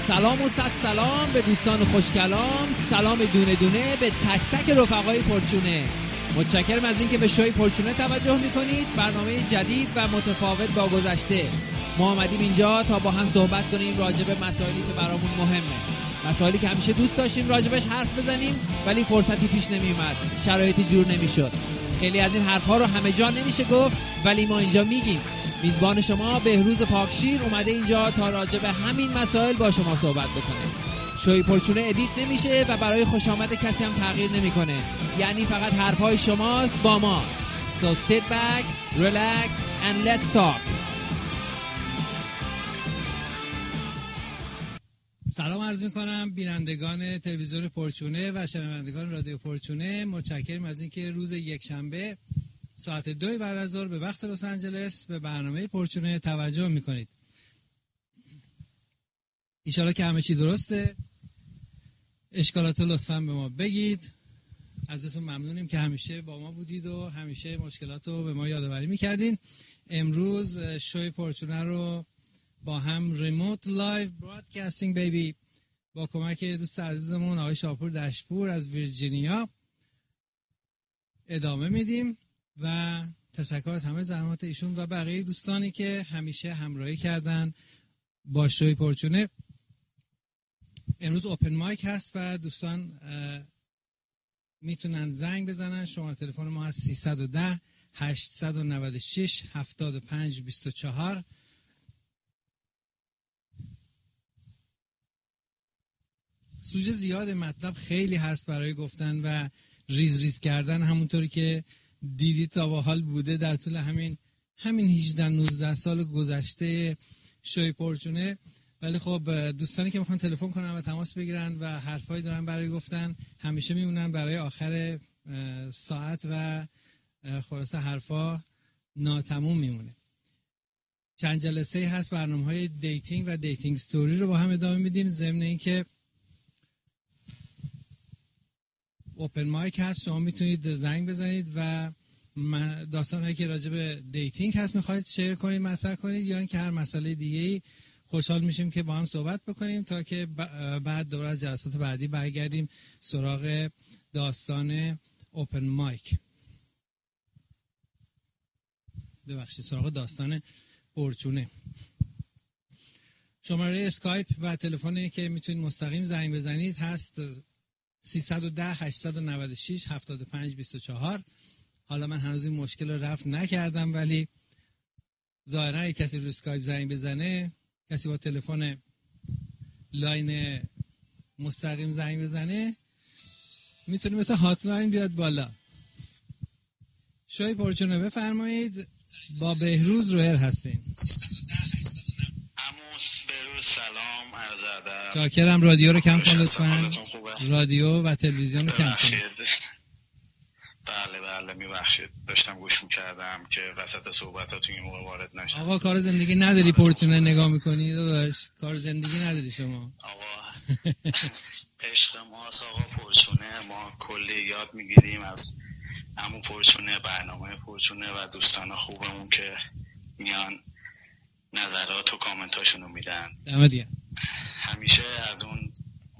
سلام و صد سلام به دوستان خوشکلام، سلام دونه دونه به تک تک رفقای پرچونه. متشکرم از اینکه به شوی پرچونه توجه میکنید. برنامه جدید و متفاوت با گذشته. ما آمدیم اینجا تا با هم صحبت کنیم راجع به مسائلی که برامون مهمه، مسائلی که همیشه دوست داشتیم راجبش حرف بزنیم ولی فرصتی پیش نمیومد، شرایطی جور نمیشد. خیلی از این حرفها رو همه جا نمیشه گفت ولی ما اینجا میگیم. میزبان شما بهروز پاکشیر اومده اینجا تا راجع به همین مسائل با شما صحبت بکنه. شوی پرچونه ادیت نمیشه و برای خوش آمد کسی هم تغییر نمیکنه، یعنی فقط حرفهای شماست با ما. So sit back, relax and let's talk. سلام عرض میکنم بینندگان تلویزیون پرچونه و شنوندگان رادیو پرچونه. متشکرم از اینکه روز یکشنبه ساعت 2 بعد از ظهر به وقت لس آنجلس به برنامه پرچونه توجه میکنید. ایشالا که همه چی درسته. اشکالات لطفاً به ما بگید. ازتون ممنونیم که همیشه با ما بودید و همیشه مشکلات رو به ما یادآوری میکردین. امروز شوی پرچونه رو با هم ریموت لایو برادکاستینگ بیبی با کمک دوست عزیزمون آقای شاپور دشپور از ویرجینیا ادامه میدیم و تشکر از همه زحمات ایشون و بقیه دوستانی که همیشه همراهی کردن با شوی پرچونه. امروز اوپن مایک هست و دوستان میتونن زنگ بزنن. شماره تلفن ما هست 310 896 75 24. سوژه زیاد، مطلب خیلی هست برای گفتن و ریز ریز کردن، همونطوری که دیدید تا به حال بوده در طول همین 18-19 سال گذشته شوی پرچونه. ولی خب دوستانی که میخوان تلفن کنن و تماس بگیرن و حرفایی دارن برای گفتن همیشه میمونن برای آخر ساعت و خلاصه حرفا ناتموم میمونه. چند جلسه هست برنامه‌های دیتینگ و دیتینگ ستوری رو با هم ادامه میدیم. ضمن اینکه اوپن مایک هست، شما میتونید زنگ بزنید و داستانهایی که راجع به دیتینگ هست میخواید شیر کنید، مطرح کنید، یا اینکه هر مسئله دیگه‌ای خوشحال میشیم که با هم صحبت بکنیم تا که بعد دوباره از جلسات بعدی برگردیم سراغ داستان اوپن مایک. سراغ داستان پرچونه. شماره اسکایپ و تلفنی که میتونید مستقیم زنگ بزنید هست 310 896 75 24. حالا من هنوز این مشکل رو رفع نکردم ولی ظاهرا یک کسی رو اسکایپ زنگ بزنه، کسی با تلفن لاین مستقیم زنگ بزنه، میتونه مثل هاتلاین بیاد بالا. شوی پرچونه بفرمایید. با بهروز روهر هستین. بهروز سلام، عرض ادب. شاکرم. رادیو رو کم کن لطفاً. رادیو و تلویزیون رو کم کن. بله میبخشید، داشتم گوش میکردم که وسط صحبتاتون این موقع وارد نشم. آقا کار زندگی نداری پرچونه نگاه میکنی داداش؟ کار زندگی نداری شما؟ آقا عشق ماست آقا پرچونه. ما کلی یاد میگیریم از همون پرچونه، برنامه پرچونه و دوستان خوبمون که میان نظرات و کامنتاشونو میدن. دمت گرم. همیشه از اون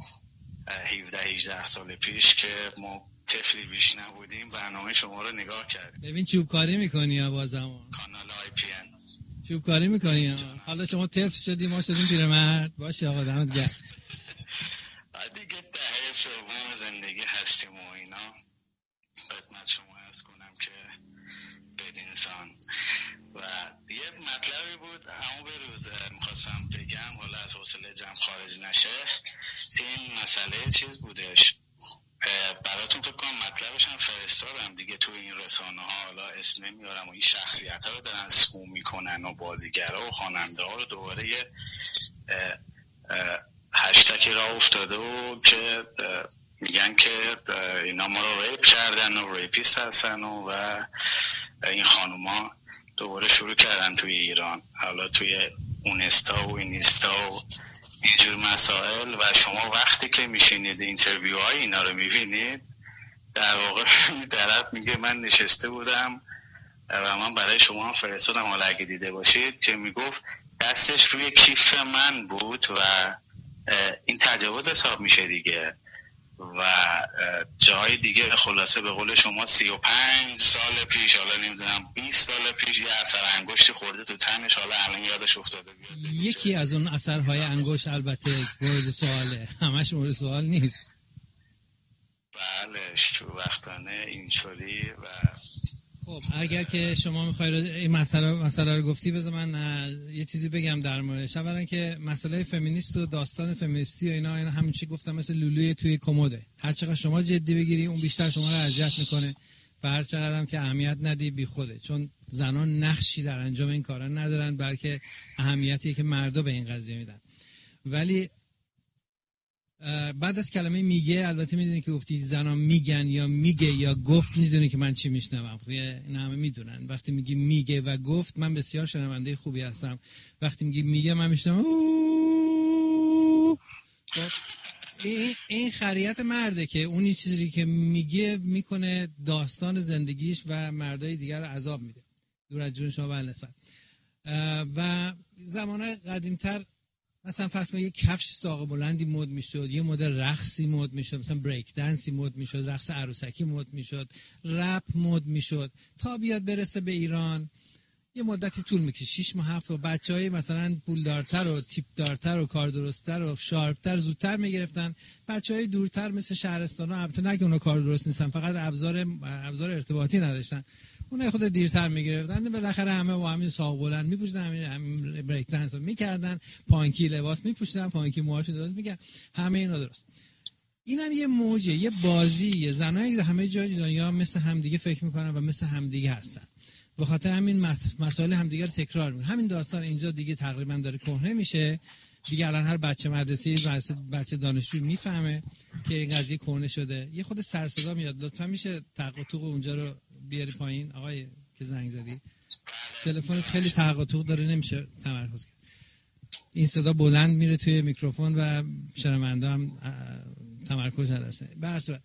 17-18 سال پیش که ما طفلی بیش نبودیم برنامه شما رو نگاه کردیم. ببین چوب کاری میکنی یا بازمون کانال IPN چوب کاری میکنی. حالا شما طفل شدی ما شدیم پیرمرد. باشه آقا دمت گرم. دیگه دهه سوم زندگی هستیم و اینا. خدمت شما عرض کنم که بدین انسان و یه مطلبی بود همون بروز میخواستم بگم، حالا از حوصله جمع خارج نشه. این مسئله چیز بودش براتون، فکر کنم مطلبش هم فرستادم دیگه تو این رسانه ها، حالا اسم نمیارم، و این شخصیت ها رو دارن سکوم میکنن و بازیگرها و خواننده ها رو دوباره یه هشتکی را افتاده و که میگن که اینا ما رو ریپ کردن و ریپیست هستن و این خانوما دوباره شروع کردن توی ایران، حالا توی اونستا و اینستا و اینجور مسائل. و شما وقتی که میشینید اینترویو های اینا رو میبینید، در واقع طرف میگه من نشسته بودم و من برای شما هم فرستادم، حالا اگه دیده باشید، که میگفت دستش روی کیف من بود و این تجاوز حساب میشه دیگه. و جای دیگه خلاصه به قول شما 35 سال پیش، حالا نمیدونم 20 سال پیش یه اثر انگشتی خورده تو تنش، حالا الان یادش افتاده بیاد. یکی از اون اثرهای انگشت البته مورد سواله، همش مورد سوال نیست. بله شوربختانه اینطوری. و خب اگر که شما میخواید این مسئله رو گفتی، بذار من یه چیزی بگم در موردش. اولا که مسئله فمینیست و داستان فمینیستی و اینا همین چی گفتم، مثل لولوی توی کموده. هر چقدر شما جدی بگیری اون بیشتر شما رو اذیت میکنه و هر چقدر هم که اهمیت ندی بی خوده، چون زنان نقشی در انجام این کارا ندارن، بلکه اهمیتی که مردا به این قضیه میدن. ولی بعد از کلمه میگه، البته میدونی که گفتی زنان میگن یا میگه یا گفت، میدونی که من چی میشنوم، این همه میدونن. وقتی میگی میگه و گفت، من بسیار شنونده خوبی هستم. وقتی میگی میگه من میشنوم این خریت مرده که اونی چیزی که میگه میکنه داستان زندگیش و مردای دیگر رو عذاب میده، دور از جون شما به نسبت. و زمانه قدیمتر مثلا فرض کن یه کفش ساق بلندی مد میشد، یه مدل رقصی مد میشد، مثلا بریک دنسی مد میشد، رقص عروسکی مد میشد، رپ مد میشد، تا بیاد برسه به ایران یه مدتی طول میکشه، 6 ماه 7 ماه. بچهای مثلا پولدارتر و تیپ دارتر و کار درست‌تر و شارپتر زودتر میگرفتن، بچهای دورتر مثل شهرستانا، البته نه که اونا کار درست نیستن، فقط ابزار ارتباطی نداشتن، اونها خود دیرتر میگرفتن. بالاخره همه با همین ساق بلند میپوشیدن، همین بریک دنس میکردن، پانکی لباس میپوشیدن، پانکی موهاشون درست میکردن، همه اینا درست. اینم یه موجه، یه بازی. زنایی همه جای دنیا مثل همدیگه فکر میکنن و مثل همدیگه هستن، به خاطر همین مسائل همدیگه رو تکرار میکنن. همین داستان اینجا دیگه تقریبا داره کهنه میشه دیگه. الان هر بچه مدرسه‌ای، بچه دانشجو میفهمه که این قضیه کهنه شده. یه خود سر صدا میاد، لطفا میشه تق و توق اونجا رو بیاری پایین آقای که زنگ زدی؟ تلفن خیلی تق و توق داره، نمیشه تمرکز کرد. این صدا بلند میره توی میکروفون و شنونده هم تمرکز دست میده. به هر صورت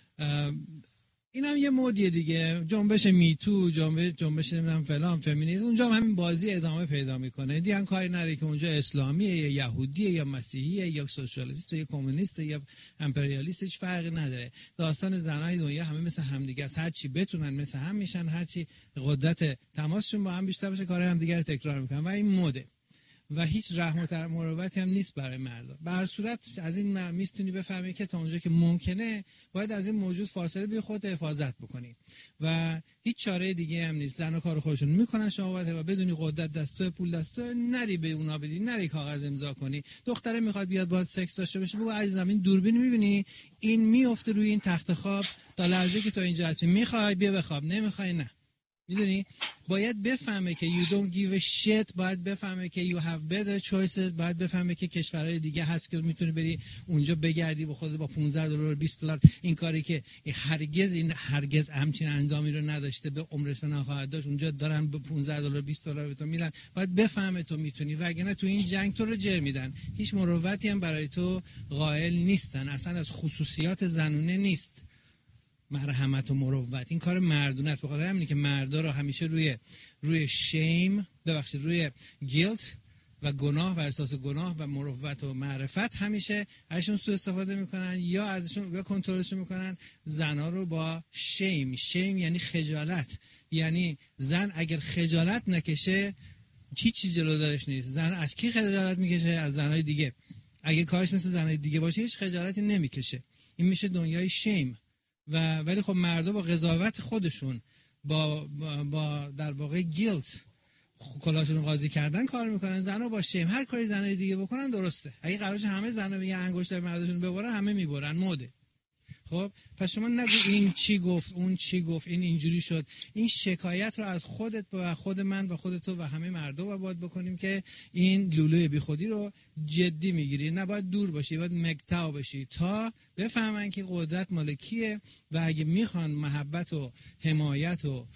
اینم یه مودیه دیگه، جنبش میتو، جنبش نمیدونم فلان، فمینیسم، اونجا هم همین بازی ادامه پیدا میکنه. دیگه کاری نره که اونجا اسلامیه یا یهودیه یا مسیحیه یا سوسیالیسته یا کمونیسته یا امپریالیست، هیچ فرقی نداره. داستان زنای دنیا همه مثل همدیگه است، هر چی بتونن مثل هم میشن، هر چی قدرت تماسشون با هم بیشتر بشه کار همدیگه رو تکرار میکنن و این موده و هیچ رحمت و مروتی هم نیست برای مردم. به هر صورت از این میتونی بفهمی که تا اونجا که ممکنه باید از این موجود فاصله بی خود حفاظت بکنی و هیچ چاره دیگه هم نیست. زن کار خودشون میکنن، شما باید و بدونی قدرت دستو، پول دستو، نری به اونا بدی، نری کاغذ امضا کنی. دختره میخواد بیاد باهات سکس داشته باشه، بگو عزیزم این دوربین میبینی این میفته روی این تخت خواب، تا لحظه که تو اینجا هستی میخوای بیا بخواب، نمیخوای نه. میدونی باید بفهمه که you don't give a shit، باید بفهمه که you have better choices، باید بفهمه که کشورهای دیگه هست که میتونی بری اونجا بگردی با خودت با $15 $20. این کاری که هرگز همچین اندامی رو نداشته، به عمرش نخواهد داشت، اونجا دارن به $15 $20 به تو میدن. باید بفهمه تو میتونی، وگرنه تو این جنگ تو رو جر میدن. هیچ مروتی هم برای تو قائل نیستن، اصلا از خصوصیات زنونه نیست مرحمت و مروت. این کار مردونه است. بخاطر همینه که مردا رو همیشه روی شیم، روی گیلت و گناه و احساس گناه و مروت و معرفت همیشه ازشون سوء استفاده میکنن یا ازشون یا کنترلشون میکنن. زنا رو با شیم یعنی خجالت، یعنی زن اگر خجالت نکشه چیزی جلو دارش نیست. زن از کی خجالت میکشه؟ از زنای دیگه. اگه کارش مثل زنای دیگه باشه هیچ خجالتی نمیکشه. این میشه دنیای شیم. ولی خب مردا با قضاوت خودشون، با در واقع گیلت کلاشون قاضی کردن کار میکنن. زنا با شیم هر کاری زنای دیگه بکنن درسته. اگه قرارش همه زنا بگن انگشت مرداشون ببرن، همه میبرن، موده. خب پس شما نگو این چی گفت، اون چی گفت، این اینجوری شد. این شکایت رو از خودت و خود من و خود تو و همه مردم باید بکنیم که این لولوی بی خودی رو جدی میگیری. نباید دور باشی، باید مگتاو بشی تا بفهمن که قدرت مال کیه و اگه میخوان محبت و حمایت و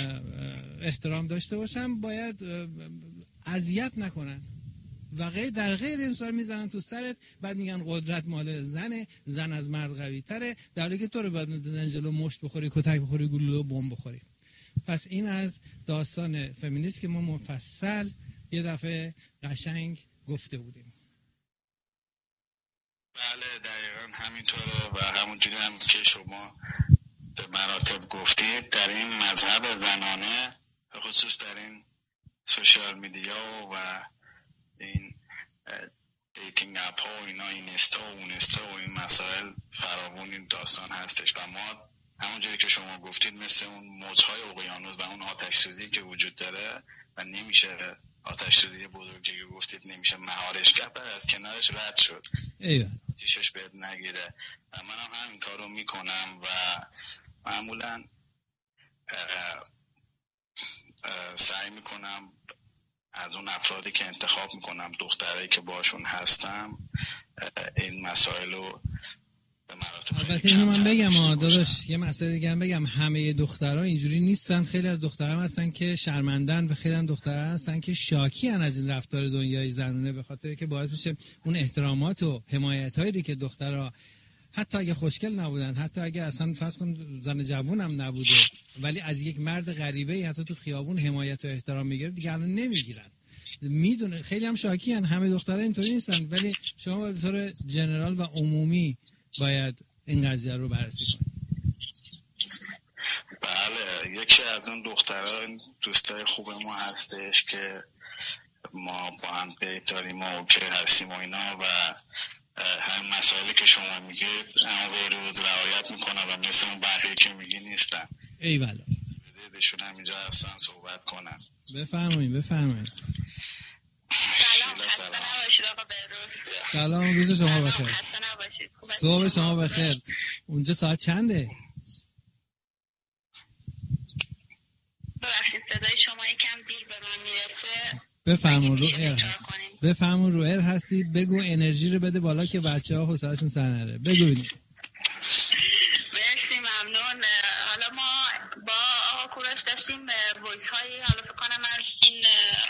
احترام داشته باشن باید اذیت نکنن و در غیر این صورت میزنن تو سرت، بعد میگن قدرت مال زنه، زن از مرد قوی تره، در حالی که تو رو باید بزنن جلو، مشت بخوری، کتک بخوری، گلوله و بمب بخوری. پس این از داستان فمینیست که ما مفصل یه دفعه قشنگ گفته بودیم. بله دقیقا همینطوره و همونجوری هم که شما به مراتب گفتید در این مذهب زنانه به خصوص در این سوشال میدیا و این دیتینگ اپ ها و اینا، اینستا و اونستا و این مسائل فراوون این داستان هستش و ما همونجوری که شما گفتید مثل اون موجهای اقیانوس و اون آتش سوزی که وجود داره و نمیشه آتش سوزی بزرگی که گفتید نمیشه مهارش کرد، از کنارش رد شد آتیشش بهت نگیره و من هم همین کار رو میکنم و معمولا سعی میکنم از اون افرادی که انتخاب میکنم، دخترایی که باشون هستم، این مسائل رو به مراتب. البته اینو من بگم داداش، یه مسئله دیگه هم بگم، همه دخترها اینجوری نیستن. خیلی از دخترها هستن که شرمندن و خیلی از دخترها هستن که شاکی ان از این رفتار دنیای زنونه، به خاطر که باعث میشه اون احترامات و حمایتایی که دخترها حتی اگه خوشگل نبودن، حتی اگه اصلا فرض کن زن جوون هم نبوده، ولی از یک مرد غریبه حتی تو خیابون حمایت و احترام میگیره، دیگه الان نمیگیرن. میدونه خیلی هم شاکی ان. همه دخترها اینطوری نیستن، ولی شما به طور جنرال و عمومی باید این قضیه رو بررسی کنید. بله، یکی از اون دخترها دوستای خوب ما هستش که ما با هم دیت داریم و که هستیم و اینا و هم مسائلی که شما میگید اما روز رعایت میکنه و مثل اون بقیه که میگی نیستن. ایوالا بهشون هم اینجا هستن صحبت کنن. بفرمایید. سلام، روز شما بخیر. صبح شما بخیر. اونجا ساعت چنده؟ ببخشید صدای شما یکم دیر به من میرسه. بفرمون رو ایر هستی. بگو انرژی رو بده بالا که بچه‌ها حوصله‌شون سر نره. بگو ببینیم. مرسی، ممنون. حالا ما با آقا کوروش داشتیم وایس هایی، حالا فکر کنم از این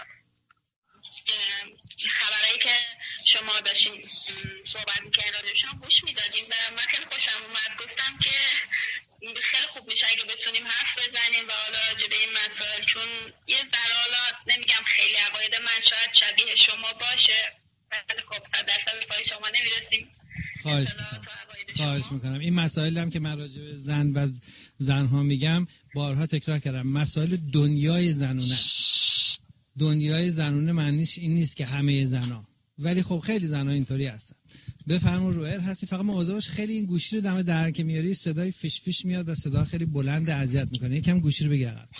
خبرایی که شما داشتیم صحبت می‌کردین راجعشون گوش میدادیم و من خیلی خوشم اومد. گفتم که خیلی خوب میشه اگه بتونیم حرف بزنیم و حالا راجع به این مسائل، چون یه ذره حالا نمیگم خیلی عقاید من شاید شبیه شما باشه، ولی خب 100% به پای شما نمیرسیم. خواهش میکنم. این مسائل هم که من راجع به زن و زنها میگم بارها تکرار کردم، مسائل دنیای زنونه است. دنیای زنونه معنیش این نیست که همه زنا، ولی خب خیلی زنها اینطوری هستن. بفرمون روئر هستی. فقط مواظبش خیلی این گوشی رو دم در که میاری صدای فیش فیش میاد و صدا خیلی بلند اذیت میکنه. یکم گوشی رو بگیر عقب.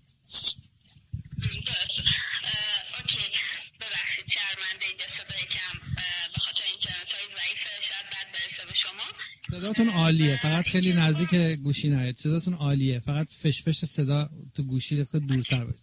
اوکی، ببخشید شرمنده اینجا صدای کم به خاطر اینترنت های ضعیفه، شاید بد برسه به شما. صداتون عالیه، فقط خیلی نزدیک گوشی نیاید. صداتون عالیه، فقط فش فش صدا تو گوشی خود دورتر باشه.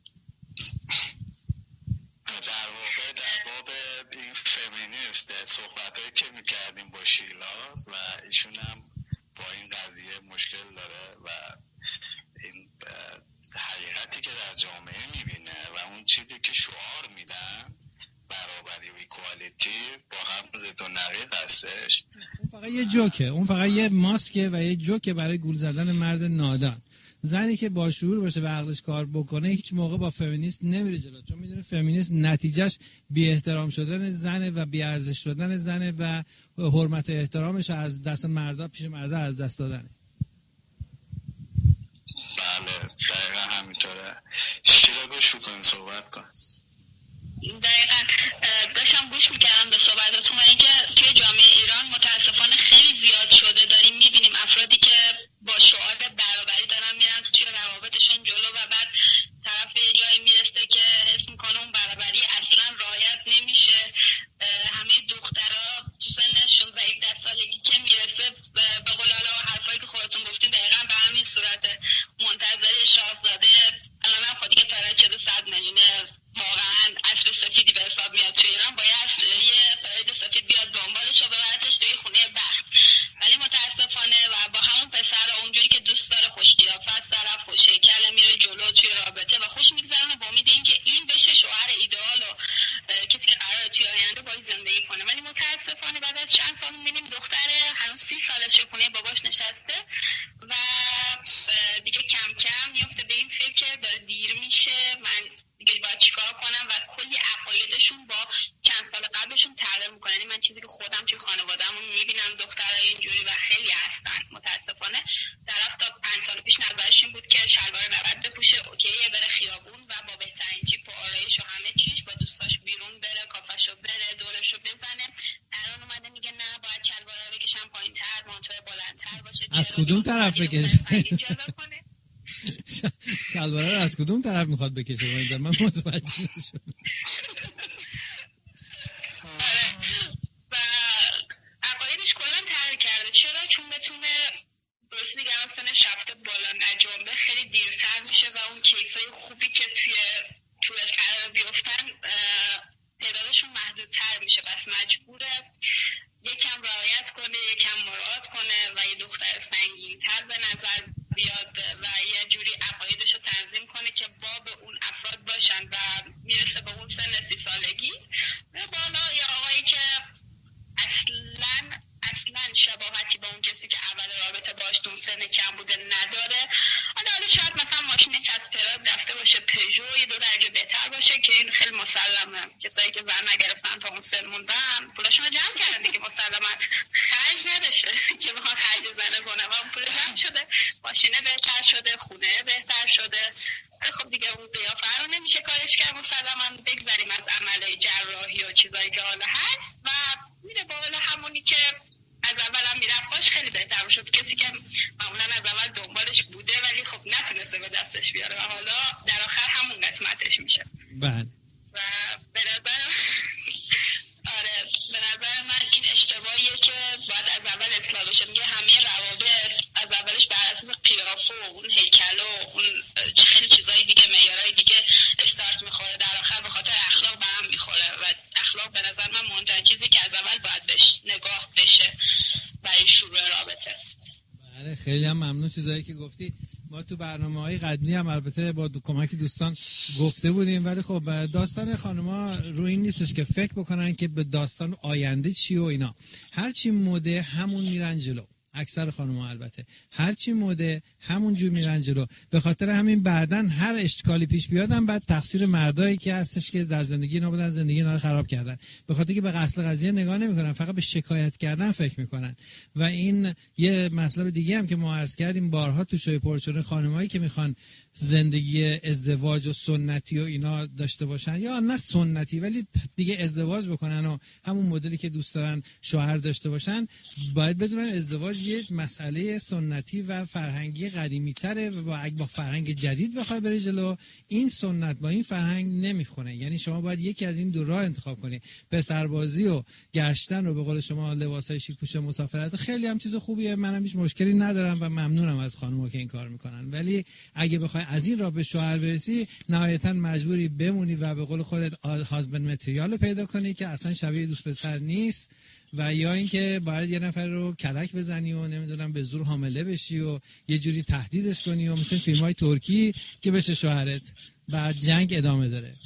صحبتایی که میکردیم با شیلا و ایشون هم با این قضیه مشکل داره و این حقیقتی که در جامعه میبینه و اون چیزی که شعار میدن برابری و ایکوالیتی با هم ضد و نقیض هستش. اون فقط یه جوکه، اون فقط یه ماسکه و یه جوکه برای گول زدن مرد نادان. زنی که با شعور باشه و عقلش کار بکنه هیچ موقع با فمینیست نمیره جلو، چون میدونه فمینیست نتیجهش بی احترام شدن زنه و بی ارزش شدن زنه و حرمت احترامش از دست مردا پیش مردا از دست دادنه. بله دقیقا همینطوره. شیلا گوش بکن، صحبت کن. دقیقا داشتم گوش میکردم به صحبتاتون و اینکه توی جامعه ایران متاسفانه خیلی زیاد شده، داریم میبینیم افرادی که با شعار برابری دارن میرن توی روابطشون جلو و بعد طرف یه جایی میرسه که حس میکنه اون برابری اصلا رعایت نمیشه. همه دخترها تو سن 16-17 سالگی که میرسه به قول حالا حرفایی که خودتون گفتین دقیقا به همین صورته، منتظر شاهزاده الان هم خودی که ترک شده 100 میلیون واقعا اسب سفیدی به حساب میاد توی ایران، باید یه پرید سفید بیاد دنبالش و ببرتش توی خونه بخت. ولی متاسفانه و با همون پسر اونجوری که دوست داره خوش قیافت طرف خوش هیکل میره جلو توی رابطه و خوش میگذرونه با امید اینکه این بشه شوهر ایدئال و کسی که قراره توی آینده باهاش زندگی کنه. ولی متاسفانه بعد از چند سال میبینیم دختر هنوز 30 سالشه خونه باباش نشسته و دیگه کم کم میفته به این فکر که داره دیر میشه، من دیگه باید چیکار کنم و کلی عقایدشون با چند سال قبلشون تغییر میکنه. یعنی من چیزی که خودم توی خانواده‌مون از کدوم طرف بکشه؟ شلواره رو از کدوم طرف میخواد بکشه؟ من متوجه نشدم. و عقایدش کلا تغییر کرده. چرا؟ چون بتونه درست دیگه سنش رفته بالا، نجامه خیلی دیرتر میشه و اون کیسای خوبی که توش قرار بیفتن تعدادشون محدودتر میشه، پس مجبوره یکم رعایت کنه، یکم مراعات کنه و یه دختر سنگین‌تر به نظر بیاد و یه جوری عقایدش رو تنظیم کنه که باب اون افراد باشن و میرسه به اون سن 30 سالگی بالا یا آقایی که اصلا شباهتی با اون کسی که اول رابطه باش اون سن کم بوده نداره. حالا شاید مثلا ماشینی که از پراد رفته باشه پژو یه 2 درجه بهتر باشه که این خیلی مسلمه. کسایی که زن نگرفتن تا اون سن موندن پولاشون رو جمع کردن دیگه، مسلما خرج نداشته که بخواد خرج زنه کنه و اون پول جمع شده، ماشینه بهتر شده، خونه بهتر شده. خب دیگه اون قیافه رو نمیشه کارش کرد. مسلما بگذاریم از عمل جراحی و چیزایی که حالا هست و میره بالا همونی که از اول هم میرفت باش خیلی بهتر شد. کسی که معمولا از اول دنبالش بوده ولی خب نتونسته به دستش بیاره و حالا در آخر همون قسمتش میشه. بله. و به نظر من این اشتباهیه که باید از اول اصلاح بشه. میگه همه روابط از اولش بر اساس قیافه و اون هیکل و اون خیلی چیزای دیگه، معیارهای دیگه استارت میخوره، در آخر به خاطر اخلاق به هم میخوره و اخلاق به نظر من مهمترین چیزی که از اول باید بهش نگاه بشه برای شروع رابطه. بله خیلی هم ممنون چیزایی که گفتی. ما تو برنامه‌های قدیمی هم البته با کمک دوستان گفته بودیم، ولی خب داستان خانم‌ها روی این نیستش که فکر بکنن که به داستان آینده چی و اینا. هرچی مده همون میرن جلو. اکثر خانم‌ها البته هرچی مده همون جور میرن جلو. به خاطر همین بعدن هر اشکالی پیش بیادن بعد تقصیر مردایی که هستش که در زندگی اینا بودن، زندگی اینا رو خراب کردن. به خاطر که به اصل قضیه نگاه نمی‌کنن، فقط به شکایت کردن فکر می‌کنن. و این یه مطلب دیگه هم که ما عرض کردیم بارها تو شوی پرچونه، خانمایی که میخوان زندگی ازدواج و سنتی و اینا داشته باشن یا نه سنتی ولی دیگه ازدواج بکنن و همون مدلی که دوست دارن شوهر داشته باشن، باید بدونن ازدواج یه مسئله سنتی و فرهنگی قدیمی تره و اگه با فرهنگ جدید بخوای بری جلو این سنت با این فرهنگ نمیخونه. یعنی شما باید یکی از این دو راه انتخاب کنی. پسربازی و گشتن و به قول شما لباسای شیک پوش مسافرت خیلی هم چیز خوبیه، منم هیچ مشکلی ندارم و ممنونم از خانم‌ها که این کار میکنن، ولی اگه بخوای از این راه به شوهر برسی نهایتاً مجبوری بمونی و به قول خودت هازبند متریال پیدا کنی که اصلا شبیه دوست پسر نیست و یا اینکه باید یه نفر رو کلک بزنی و نمیدونم به زور حامله بشی و یه جوری تهدیدش کنی و مثل فیلم‌های ترکی که بشه شوهرت. بعد جنگ ادامه داره.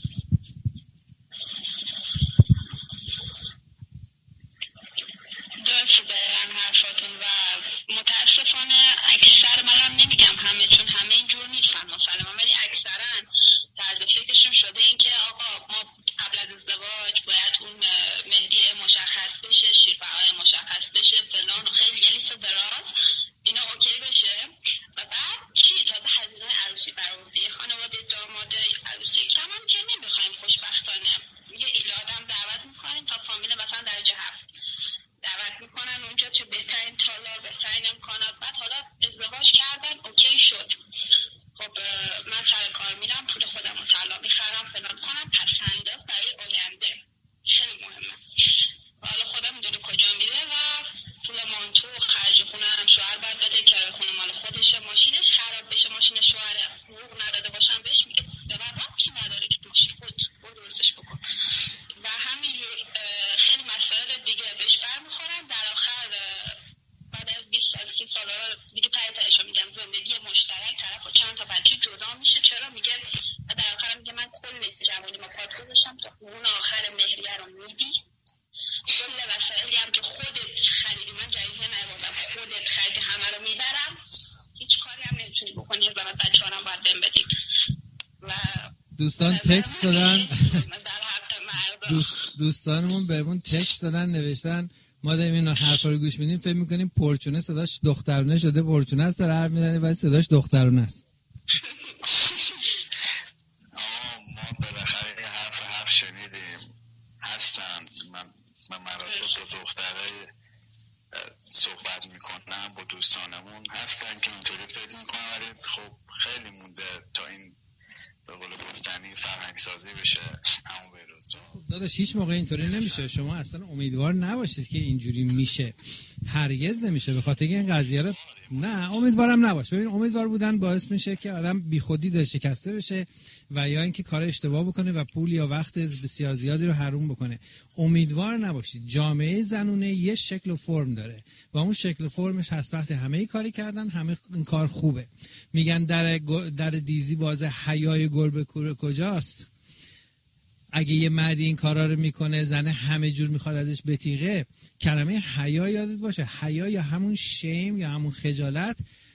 متاسفانه اکثر، منم نمیگم همه چون همه اینجور نیستن مسلما، ولی اکثرا طرز فکرشون شده این که آقا ما قبل از ازدواج باید اون مهریه مشخص بشه، شیرفرهای مشخص بشه، فلان و خیلی یه لیست دراز اینا اوکی بشه و بعد چی؟ تازه هزینه عروسی برآورده خانواده داماد عروسی کم هم که نمیخوایم خوشبختانه یه ایلادم دعوت میکنیم تا فامیل مثلا درجه 7 دعوت میکنن اونجا چه بهترین تالار، بهترین امکانات. بعد حالا ازدواج کردن اوکی شد، خب من سر کار میرم پول خودم رو طلا میخرم فلان کنم، پس انداز برای آینده خیلی مهمه. حالا خودم میدونه کجا میره و پول مانتو و خرج خونه هم شوهر باید بده که خونه مال خودشه، ماشینش خراب بشه، ماشین شوهر حقوق نداده باشم بهش میگه به من ربطی نداره که تو چی خود درستش بکن و همینجور خیلی مسائل دیگه بهش برمیخورن. در آخر بعد از 20 سال 30 سال دیگه تایشو میگم زندگی مشترک، طرف و چند تا بچه جدا میشه. چرا؟ میگه در آخر میگه من کل جوانی ما پات گذاشتم تا اون آخر مهریه رو میدی، کل وسایلی هم که خودت خریدی من جایزه نیاوردم، خودت خریدی همه رو میبرم، هیچ کاری هم نمیتونی بکنی و بعد بچه‌ها هم باید بهم بدی. و دوستان تکست دادن دوستانمون بهمون تکست دادن نوشتن ما داریم این حرفا رو گوش میدیم فکر میکنیم پرچونه صداش دخترونه شده، پرچونه است داره حرف میزنه ولی صداش دخترونه است. ما بالاخره یه حرف شنیدیم هستن. من مراتب دو دخترای صحبت میکنم با دوستانمون هستن که اینطوری فکر میکنن، ولی خب خیلی مونده تا این به قول گفتنی فرهنگ سازی بشه. همون بیروز داداش هیچ موقع اینطوری نمیشه. شما اصلا امیدوار نباشید که اینجوری میشه، هرگز نمیشه. به خاطر این قضیه رو نه امیدوارم نباش. ببین امیدوار بودن باعث میشه که آدم بیخودی دل شکسته بشه و یا اینکه کار اشتباه بکنه و پول یا وقت بسیار زیادی رو حروم بکنه. امیدوار نباشید. جامعه زنونه یه شکل و فرم داره و اون شکل و فرمش هست وقتی همه کاری کردن همه این کار خوبه. میگن در دیزی باز حیای گربه کوره کجاست؟ اگه یه مردی این کارا رو میکنه زنه همه جور میخواد ازش بتیغه. کلمه حیا یادت باشه، حیا یا همون شیم یا همون خجالت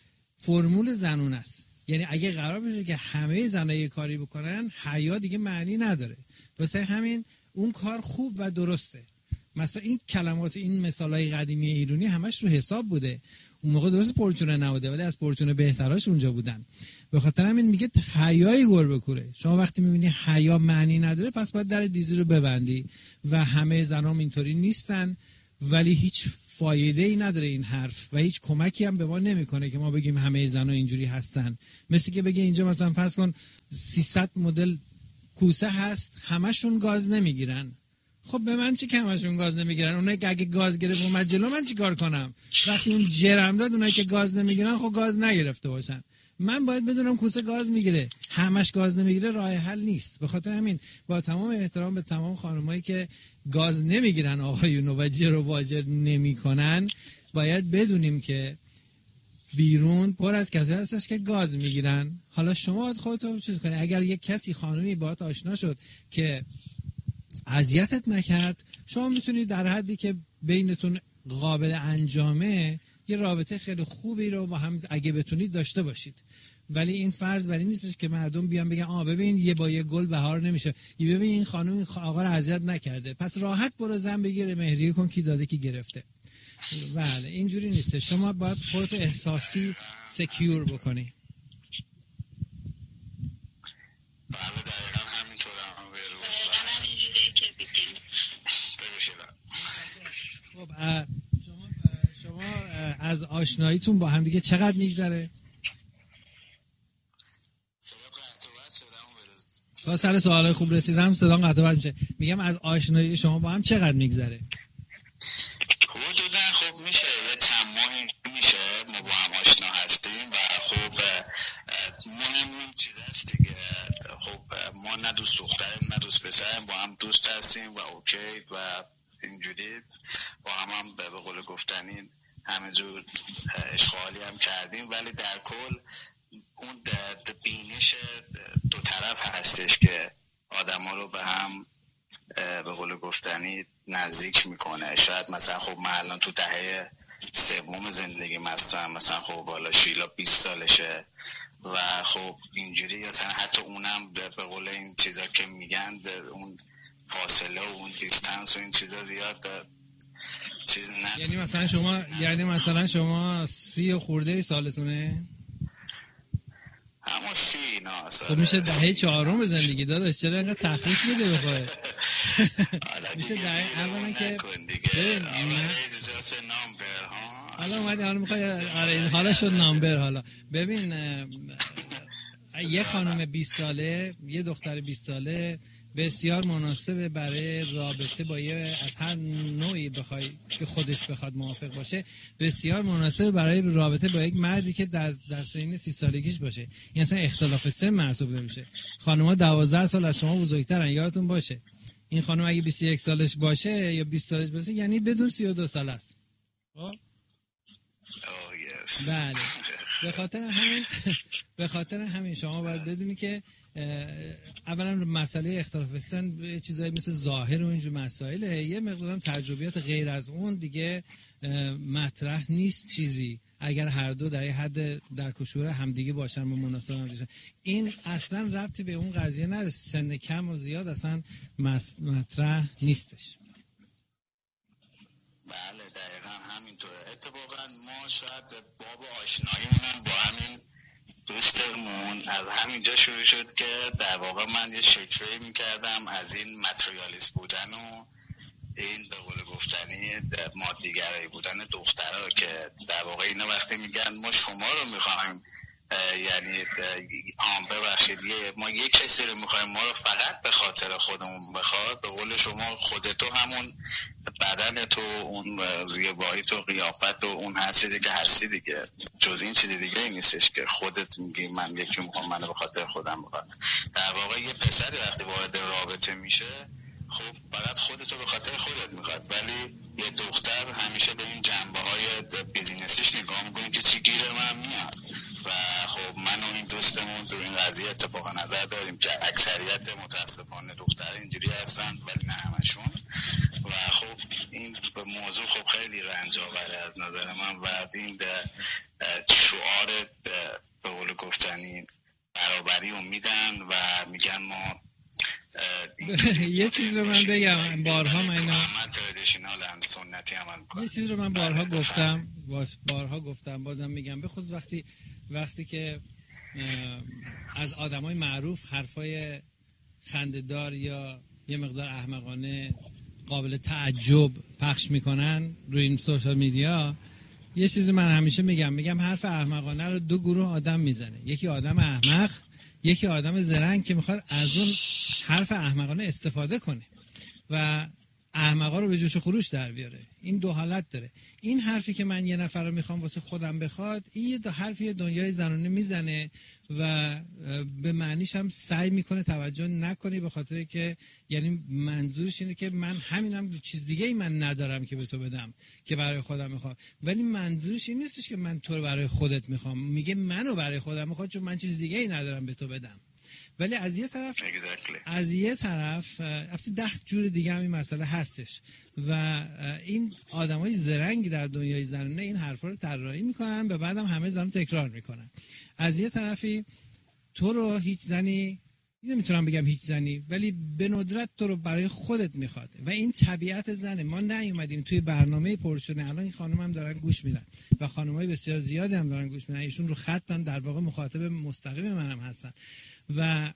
فرمول زنون است. یعنی اگه قرار بشه که همه زنها یه کاری بکنن حیا دیگه معنی نداره. واسه همین اون کار خوب و درسته. مثلا این کلمات این مثالای قدیمی ایرانی همش رو حساب بوده. اون موقع درست پرچونه نبوده ولی از پرچونه بهتراش اونجا بودن. به خاطر همین میگه حیای گربه کوره. شما وقتی میبینی حیا معنی نداره پس باید در دیزی رو ببندی و همه زنام اینطوری نیستن، ولی هیچ فایده ای نداره این حرف و هیچ کمکی هم به ما نمیکنه که ما بگیم همه زنا اینجوری هستن. مثل که بگه اینجا مثلا فرض کن 300 مدل کوسه هست همشون گاز نمیگیرن. خب به من چی که همشون گاز نمیگیرن؟ اونایی که اگه گاز گرفت اومد جلو من چی کار کنم؟ وقتی اون جرم داد اونایی که گاز نمیگیرن خب گاز نگرفته باشن. من باید بدونم کوسه گاز میگیره، همش گاز نمیگیره راه حل نیست. به خاطر همین با تمام احترام به تمام خانمایی که گاز نمیگیرن آقایونو و جر و باجر نمیکنن، باید بدونیم که بیرون پر از کسی هستش که گاز میگیرن. حالا شما باید خودتو چیز کنی. اگر یک کسی خانمی باهات آشنا شد که اذیتت نکرد، شما میتونید در حدی که بینتون قابل انجامه یه رابطه خیلی خوبی رو با هم اگه بتونید داشته باشید. ولی این فرض بر این نیستش که مردم بیان بگن ببین یه با یه گل بهار نمیشه، ببین این خانم این آقا رو اذیت نکرده پس راحت برو زن بگیره مهریه کن کی داده کی گرفته. بله اینجوری نیست. شما باید خودتو احساسی سکیور بکنی. بله دقیقا همینطور هم خب شما از آشناییتون با هم دیگه چقدر میگذره؟ با سر سوالای خوب رسیدم صدام قطع بد میشه. میگم از آشنایی شما با هم چقدر میگذره؟ حدودا خب میشه یه چند ماهی میشه ما با هم آشنا هستیم و خب مهم چیز هست دیگه. خب ما نه دوست دختریم نه دوست پسریم، با هم دوست هستیم و اوکی و اینجوری با هم به قول گفتنی همه جور اشغالی هم کردیم. ولی در کل اون بینش دو طرف هستش که آدم ها رو به هم به قول گفتنی نزدیک میکنه. شاید مثلا خب من الان تو دهه سوم زندگی مثلا خب بالا شیلا 20 سالشه و خب اینجوری مثلا حتی اونم به قول این چیزا که میگن اون فاصله و اون دیستنس و این چیزا زیاد چیز نه. یعنی مثلا شما 30 خورده سالتونه؟ همون 30 نه سال. خب میشه دهه 4 زندگی داداش، چرا اینقدر تخریف میده به خودت؟ میشه دهه اولا که ببین حالا اومدی حالا میخوای حالا شد نامبر. حالا ببین یه خانم 20 ساله یه دختر 20 ساله بسیار مناسبه برای رابطه با یه از هر نوعی بخوای که خودش بخواد موافق باشه، بسیار مناسبه برای رابطه با یک مردی که در سن 30 سالگیش باشه. یعنی اصلا اختلاف سن محسوب نمیشه. خانم‌ها 12 سال از شما بزرگترن، یادتون باشه. این خانم اگه 21 سالش باشه یا 20 سالش باشه یعنی بدون 32 سال است. بله. به خاطر همین شما باید بدونی که اولا مسئله اختلاف سن چیزایی مثل ظاهر و اینجور مسائله، یه مقدارم تجربیات غیر از اون دیگه مطرح نیست چیزی. اگر هر دو در یه حد در کشور همدیگه باشن و مناسب هم باشن، این اصلا ربطی به اون قضیه نداره. سن کم و زیاد اصلا مطرح نیستش. بله دقیقا همینطوره. اتفاقا ما شاید باب آشناییمون با همین دوستمون از همینجا شروع شد که در واقع من یه شکوهی میکردم از این متریالیست بودن و این به قول گفتنی مادیگرایی بودن دخترها که در واقع اینا وقتی میگن ما شما رو میخوایم، یعنی ببخشید ما یک کسی رو میخوایم ما رو فقط به خاطر خودمون بخواد، به قول شما خودتو همون بدن تو، اون زیبایی تو، قیافت و اون هر چیزی که هستی دیگه، جز این چیزی دیگه ای نیستش که خودت میگی من یکی میخوام منو به خاطر خودم بخواد. در واقع یه پسری وقتی وارد رابطه میشه خب فقط خودتو به خاطر خودت میخواد، ولی یه دختر همیشه به این جنبه‌های بیزینسیش نگاه میکنه که چی گیر من میاد. و خب من و این دوستمون تو این قضیه اتفاق نظر داریم که اکثریت متاسفانه دختر اینجوری هستن ولی نه همشون. و خب این موضوع خب خیلی رنج آوره از نظر من و این شعار به قول گفتنی برابری رو میدن و میگن ما یه چیز رو من بگم بارها من یه چیز رو من بارها گفتم بازم میگم، به خصوص وقتی که از آدمای معروف حرفای خنده‌دار یا یه مقدار احمقانه قابل تعجب پخش میکنن روی این سوشال میدیا، یه چیزی من همیشه میگم حرف احمقانه رو دو گروه آدم میزنه، یکی آدم احمق، یکی آدم زرنگ که میخواد از اون حرف احمقانه استفاده کنه و احمقا رو به جوش و خروش در بیاره. این دو حالت داره. این حرفی که من یه نفر رو میخوام واسه خودم بخواد، این یه حرفی دنیای زنانه میزنه و به معنیش هم سعی میکنه توجه نکنی، به خاطر که یعنی منظورش اینه که من همینم، چیز دیگه ای من ندارم که به تو بدم که برای خودم میخوام، ولی منظورش این نیستش که من تو رو برای خودت میخوام، میگه منو برای خودم میخواد چون من چیز دیگه ای ندارم به تو بدم. ولی از یه طرف 10 جور دیگه هم این مسئله هستش و این آدمای زرنگی در دنیای زنانه این حرفا رو طراحی میکنن، به بعدم همه زن تکرار میکنن. از یه طرفی تو رو هیچ زنی، نمیتونم بگم هیچ زنی، ولی به ندرت تو رو برای خودت میخواد و این طبیعت زنه. ما نیومدیم توی برنامه پرچونه، الان این خانم هم دارن گوش میدن و خانمای بسیار زیادی هم دارن گوش میدن، ایشون رو خطن، در واقع مخاطب مستقیم منم هستن و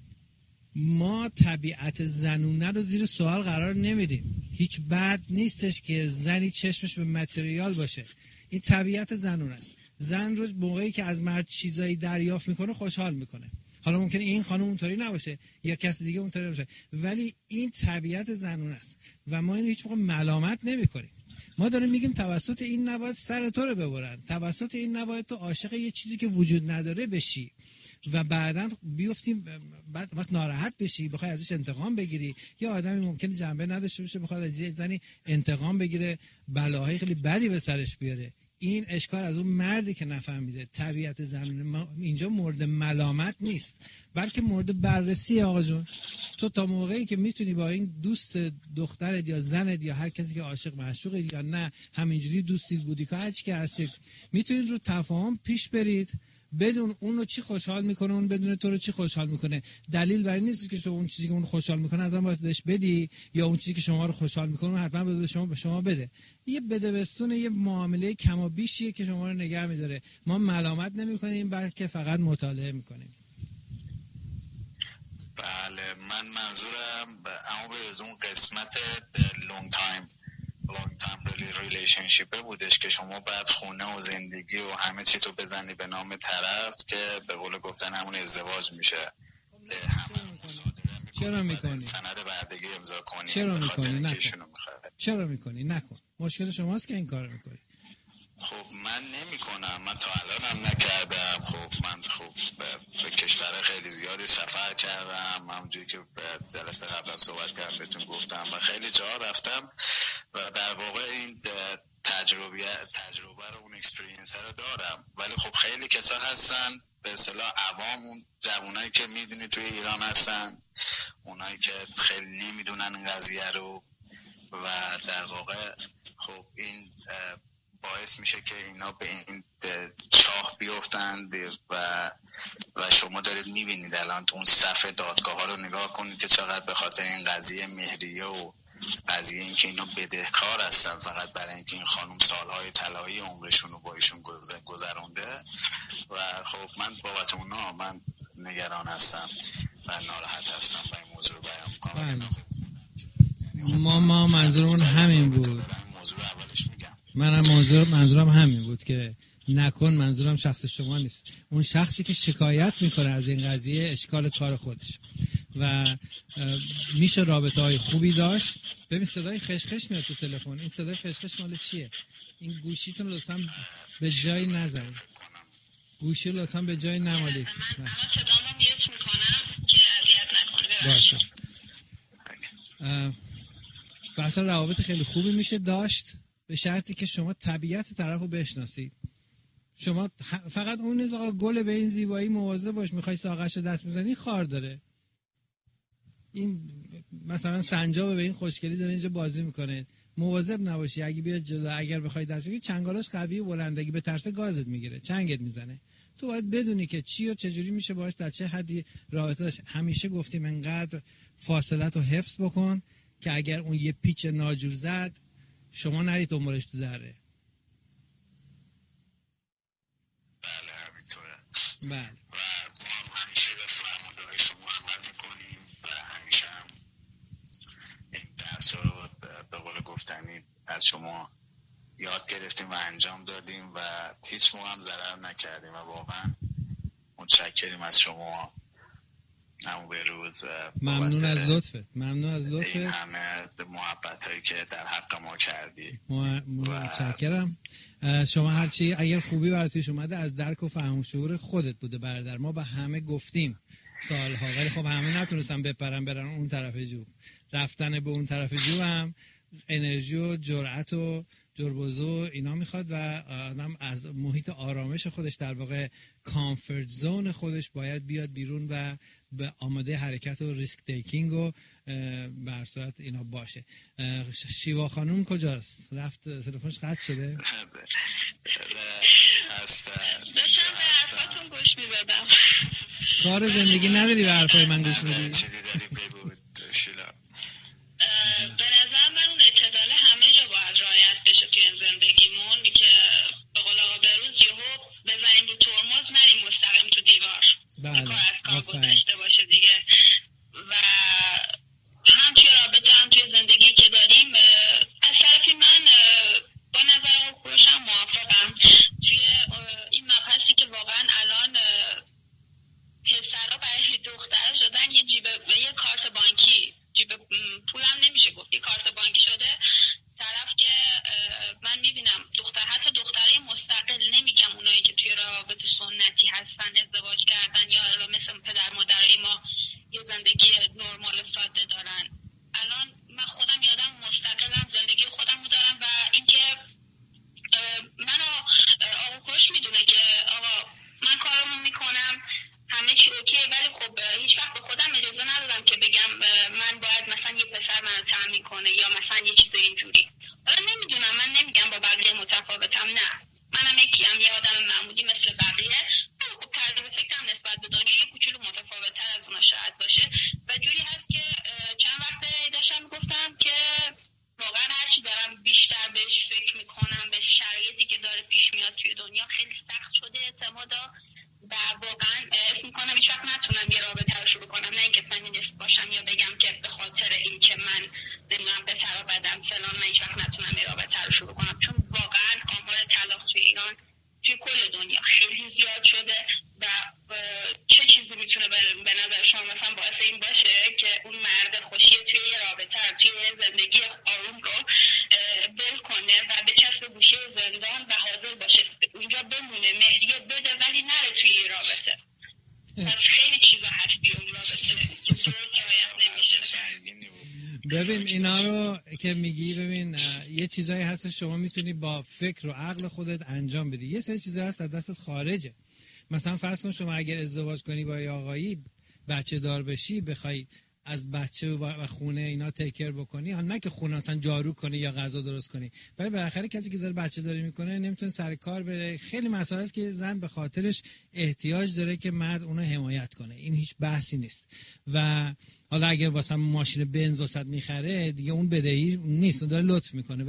ما طبیعت زنونه رو زیر سوال قرار نمیدیم. هیچ بد نیستش که زنی چشمش به متریال باشه، این طبیعت زنونه است. زن رو موقعی که از مرد چیزایی دریافت میکنه خوشحال میکنه. حالا ممکنه این خانم اونطوری نباشه یا کسی دیگه اونطوری باشه، ولی این طبیعت زنونه است و ما اینو هیچ موقع ملامت نمیکنیم. ما داریم میگیم توسط این نباید سر تو رو ببرن، توسط این نباید تو عاشق یه چیزی که وجود نداره بشی و بعداً بیفتیم، بعد وقت ناراحت بشی بخوای ازش انتقام بگیری. یا آدمی ممکنه جنبه نداشته باشه بخواد از یه زنی انتقام بگیره، بلاهای خیلی بدی به سرش بیاره. این اشکال از اون مردی که نفهمیده طبیعت زنونه. اینجا مورد ملامت نیست بلکه مورد بررسی. آقا جون تو تا موقعی که میتونی با این دوست دخترت یا زنت یا هر کسی که عاشق معشوقه یا نه همینجوری دوستی بودی که هر چی که هستید، میتونید رو تفاهم پیش برید بدون اون رو چی خوشحال میکنه، اون بدون تو رو چی خوشحال میکنه. دلیل بر این نیست که اون چیزی که اون خوشحال میکنه ازم باید بهش بدی یا اون چیزی که شما رو خوشحال میکنه حتما به شما بده. یه بدبستون، یه معامله کم و بیشیه که شما رو نگه میداره. ما ملامت نمیکنیم بلکه فقط مطالعه میکنیم. بله، من منظورم اما به اون قسمت لونگ تایم ریلیشنشیپ بودش که شما بعد خونه و زندگی و همه چی تو بزنی به نام طرف که به قول گفتن همون ازدواج میشه. چرا میکنی؟ سند بردگی امضا کنی. چرا میکنی؟ نکن. مشکل شماست که این کارو میکنی. خب من نمیکنم، من تا الان هم نکردم. خب من به کشور خیلی زیادی سفر کردم، همونجوری که جلسه قبلا صحبت کردم بهتون گفتم و خیلی جا رفتم و در واقع این تجربه رو، اون اکسپریانس رو دارم. ولی خب خیلی کسا هستن به اصطلاح عوام، اون جوانایی که میدونی توی ایران هستن، اونایی که خیلی نمیدونن این قضیه رو و در واقع خب این باعث میشه که اینا به این چاه بیفتند و شما دارید میبینید الان تو اون صفحه دادگاه ها رو نگاه کنید که چقدر به خاطر این قضیه مهریه و قضیه این که اینا بدهکار هستن فقط برای اینکه این خانم سالهای طلایی عمرشون رو با ایشون گذرونده و خب من بابت اونا من نگران هستم و ناراحت هستم و این موضوع رو بیان میکنم. ما منظورمون همین بود. موضوع اولش منظورم همین بود که نکن، منظورم شخص شما نیست، اون شخصی که شکایت میکنه از این قضیه اشکال کار خودش و میشه رابطه های خوبی داشت. ببین صدای خشخش میاد تو تلفن، این صدای خشخش مال چیه؟ این گوشیتون لطفاً به جای نزنید، گوشی لطفاً به جای نمالید. من صدامو میوت میکنم که اذیت نکنه. باشه. بحث روابط خیلی خوبی میشه داشت به شرطی که شما طبیعت طرفو بشناسید. شما فقط اون نیست آقا گل به این زیبایی مواظب باش، میخوای ساقه‌شو دست بزنی خار داره. این مثلا سنجاب به این خوشگلی داره اینجا بازی میکنه، مواظب نباشی اگه بیاد جلو، اگر بخوای دست بگیری چنگالاش قوی و بلندگی به ترس گازت میگیره، چنگت میزنه. تو باید بدونی که چی و چجوری میشه باش در چه حدی رابطه داشت. همیشه گفتیم انقدر فاصلت رو حفظ بکن که اگر اون یه پیچ ناجور زد شما نرید دنبالش تو دره. بله همینطوره. بله. و ما هم همیشه به فرمانده شما عمل میکنیم و همیشه هم این درس رو به قول گفتنی از شما یاد گرفتیم و انجام دادیم و هیچ موقع هم ضرر نکردیم و واقعا متشکریم از شما. همون به روز ممنون از لطفت، این همه محبت هایی که در حق ما کردی. متشکرم. شما هرچی اگر خوبی برات پیش اومده از درک و فهم و شعور خودت بوده برادر. ما به همه گفتیم سالها ولی خب همه نتونستن برن اون طرف جو. رفتن به اون طرف جو هم انرژی و جرأت و جربوزو اینا میخواد و آدم از محیط آرامش خودش در واقع کامفورت زون خودش باید بیاد بیرون و به آماده حرکت و ریسک تیکینگ و به هر صورت اینا باشه. شیوا خانوم کجاست؟ رفت تلفنش قطع شده؟ داشتم به حرفاتون گوش میدادم. کار زندگی نداری به حرفای من گوش میدی؟ چیزی داری بگو شیلا. به نظر من اون اعتدال همه جا باید رعایت بشه توی زندگیمون که به قول آقا بروز یهو بزنیم رو ترمز نریم مستقیم تو دیوار. بله. کار گذشته باشه دیگه. و هم توی رابطه هم توی زندگی که داریم از طرفی من با نظر کوروش هم موافقم توی این مبحثی که واقعا الان پسرها برای دختر شدن یه کارت بانکی، جیب پولم نمیشه گفت، یه کارت بانکی شده طرف که من میبینم حتی دخترای مستقل، نمیگم اونایی که توی روابط سنتی هستن ازدواج کردن یا مثل پدر مادرای ما یه زندگی نرمال و ساده دارن. الان من خودم یادم مستقلم، زندگی خودمو دارم و اینکه منو آقا کوروش میدونه که آقا من کارمو میکنم همه چی اوکی، ولی خب هیچ وقت به خودم اجازه ندادم که بگم من باید مثلا یه پسر منو تامین کنه یا مثلا یه چیز اینجوری. حالا نمیدونم، من نمیگم با بقیه متفاوتم، نه، منم یکیم، یه آدم معمولی مثل بقیه، ولی خب طرز فکرم نسبت به دنیا یه کوچولو متفاوت‌تر از اونها شاید باشه و جوری هست که چند وقت داشتم میگفتم که واقعا هرچی دارم بیشتر بهش فکر میکنم، به شرایطی که داره پیش میاد توی دنیا خیلی سخت شده اعتمادا و واقعا اسم میکنم هیچ وقت نتونم یه رابطه رو شروع کنم، نه اینکه فمینیست باشم یا بگم که به خاطر این که من نمیدونم پسرا بدم فلان من هیچ وقت نتونم یه رابطه رو شروع کنم، چون واقعا آمار طلاق توی ایران توی کل دنیا خیلی زیاد شده و چه چیزی میتونه به نظر شما مثلا باعث این باشه که اون مرد خوشی توی یه رابطه توی زندگی آروم رو بل کنه و بچسبه گوشه زندان و حاضر باشه اونجا بمونه، مهریه بده ولی نره توی یه رابطه. پس خیلی چیزا هستی اون رابطه که طور رعایت نمیشه. ببین اینا رو که میگی، ببین یه چیزایی هست شما میتونی با فکر و عقل خودت انجام بدی، یه سری چیزا هست از دستت خارجه. مثلا فرض کن شما اگر ازدواج کنی با یه آقایی، بچه دار بشی، بخوای از بچه و خونه اینا تیکر بکنی، نه که خونه مثلا جارو کنی یا غذا درست کنی، ولی بالاخره کسی که داره بچه داری میکنه نمیتونه سر کار بره. خیلی مسائل است که زن به خاطرش احتیاج داره که مرد اونو حمایت کنه، این هیچ بحثی نیست. و حالا اگه واسه ماشین بنز واسط میخره دیگه اون بدهی نیست، اون داره لطف میکنه،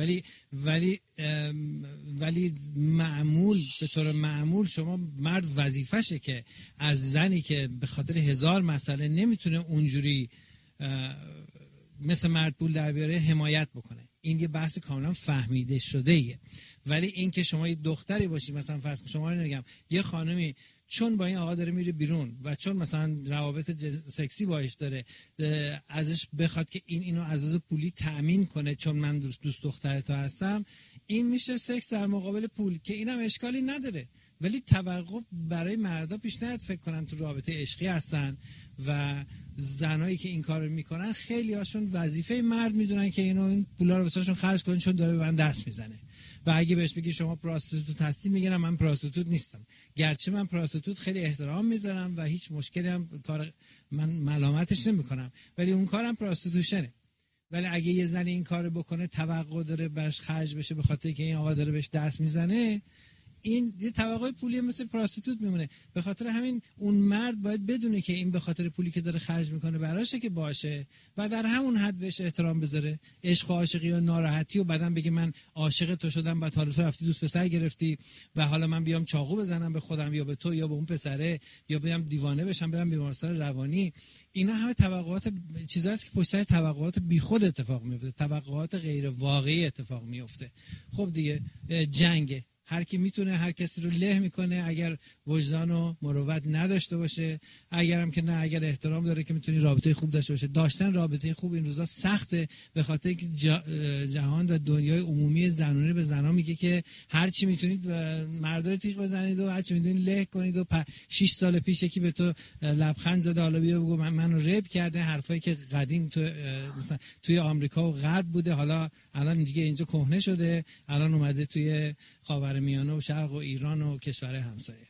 ولی معمول به طور معمول شما مرد وظیفشه که از زنی که به خاطر 1000 مسئله نمیتونه اونجوری مثل مرد پول در بیاره حمایت بکنه. این یه بحث کاملا فهمیده شده ایه ولی این که شما یه دختری باشی، مثلا فرض کن شما رو نمیگم یه خانمی چون با این آقا داره میره بیرون و چون مثلا روابط سکسی باهاش داره، ازش بخواد که اینو از پولی تأمین کنه چون من دوست دختر تو هستم، این میشه سکس در مقابل پول که اینم اشکالی نداره. ولی توقف برای مردا پیش نیاد فکر کنن تو رابطه عشقی هستن و زنایی که این کارو میکنن خیلی هاشون وظیفه مرد میدونن که این پولا رو واسهشون خرج کنن چون داره به من دست میزنه. و اگه بهش بگی شما پراستیتوت هستی میگن من پراستیتوت نیستم، گرچه من پراستیتوت خیلی احترام میذارم و هیچ مشکلی هم کار من ملامتش نمیکنم، ولی اون کارم پراستیتوشنه. ولی اگه یه زن این کارو بکنه توقع داره بهش خرج بشه به خاطر که این آقا داره بهش دست میزنه، این یه توقع پولی مثل پراستیتوت میمونه. به خاطر همین اون مرد باید بدونه که این به خاطر پولی که داره خرج میکنه براشه که باشه و در همون حد بهش احترام بذاره. عشق و عاشقی و ناراحتی و بعدن بگه من عاشق تو شدم بعد حالا تو رفتی دوست پسر گرفتی و حالا من بیام چاقو بزنم به خودم یا به تو یا به اون پسره یا بیام دیوانه بشم برم بیمارستان روانی، اینا همه توقعات چیزاست که پشت سر توقعات بیخود اتفاق میفته، توقعات غیر واقعی اتفاق میفته. خب دیگه جنگه، هر کی میتونه هر کسی رو له میکنه اگر وجدان و مروت نداشته باشه، اگرم که نه اگر احترام داره که میتونی رابطه خوب داشته باشه. داشتن رابطه خوب این روزا سخته به خاطر اینکه جهان و دنیای عمومی زنونه به زنا میگه که هر چی میتونید مردا رو تیغ بزنید و هر چی میتونید له کنید و 6 سال پیش یکی به تو لبخند زده حالا بیا بگو منو رپ کرده، حرفایی که قدیم تو مثلا توی آمریکا و غرب بوده حالا الان دیگه اینجا کهنه شده، الان اومده توی خاورمیانه و شرق و ایران و کشورهای همسایه.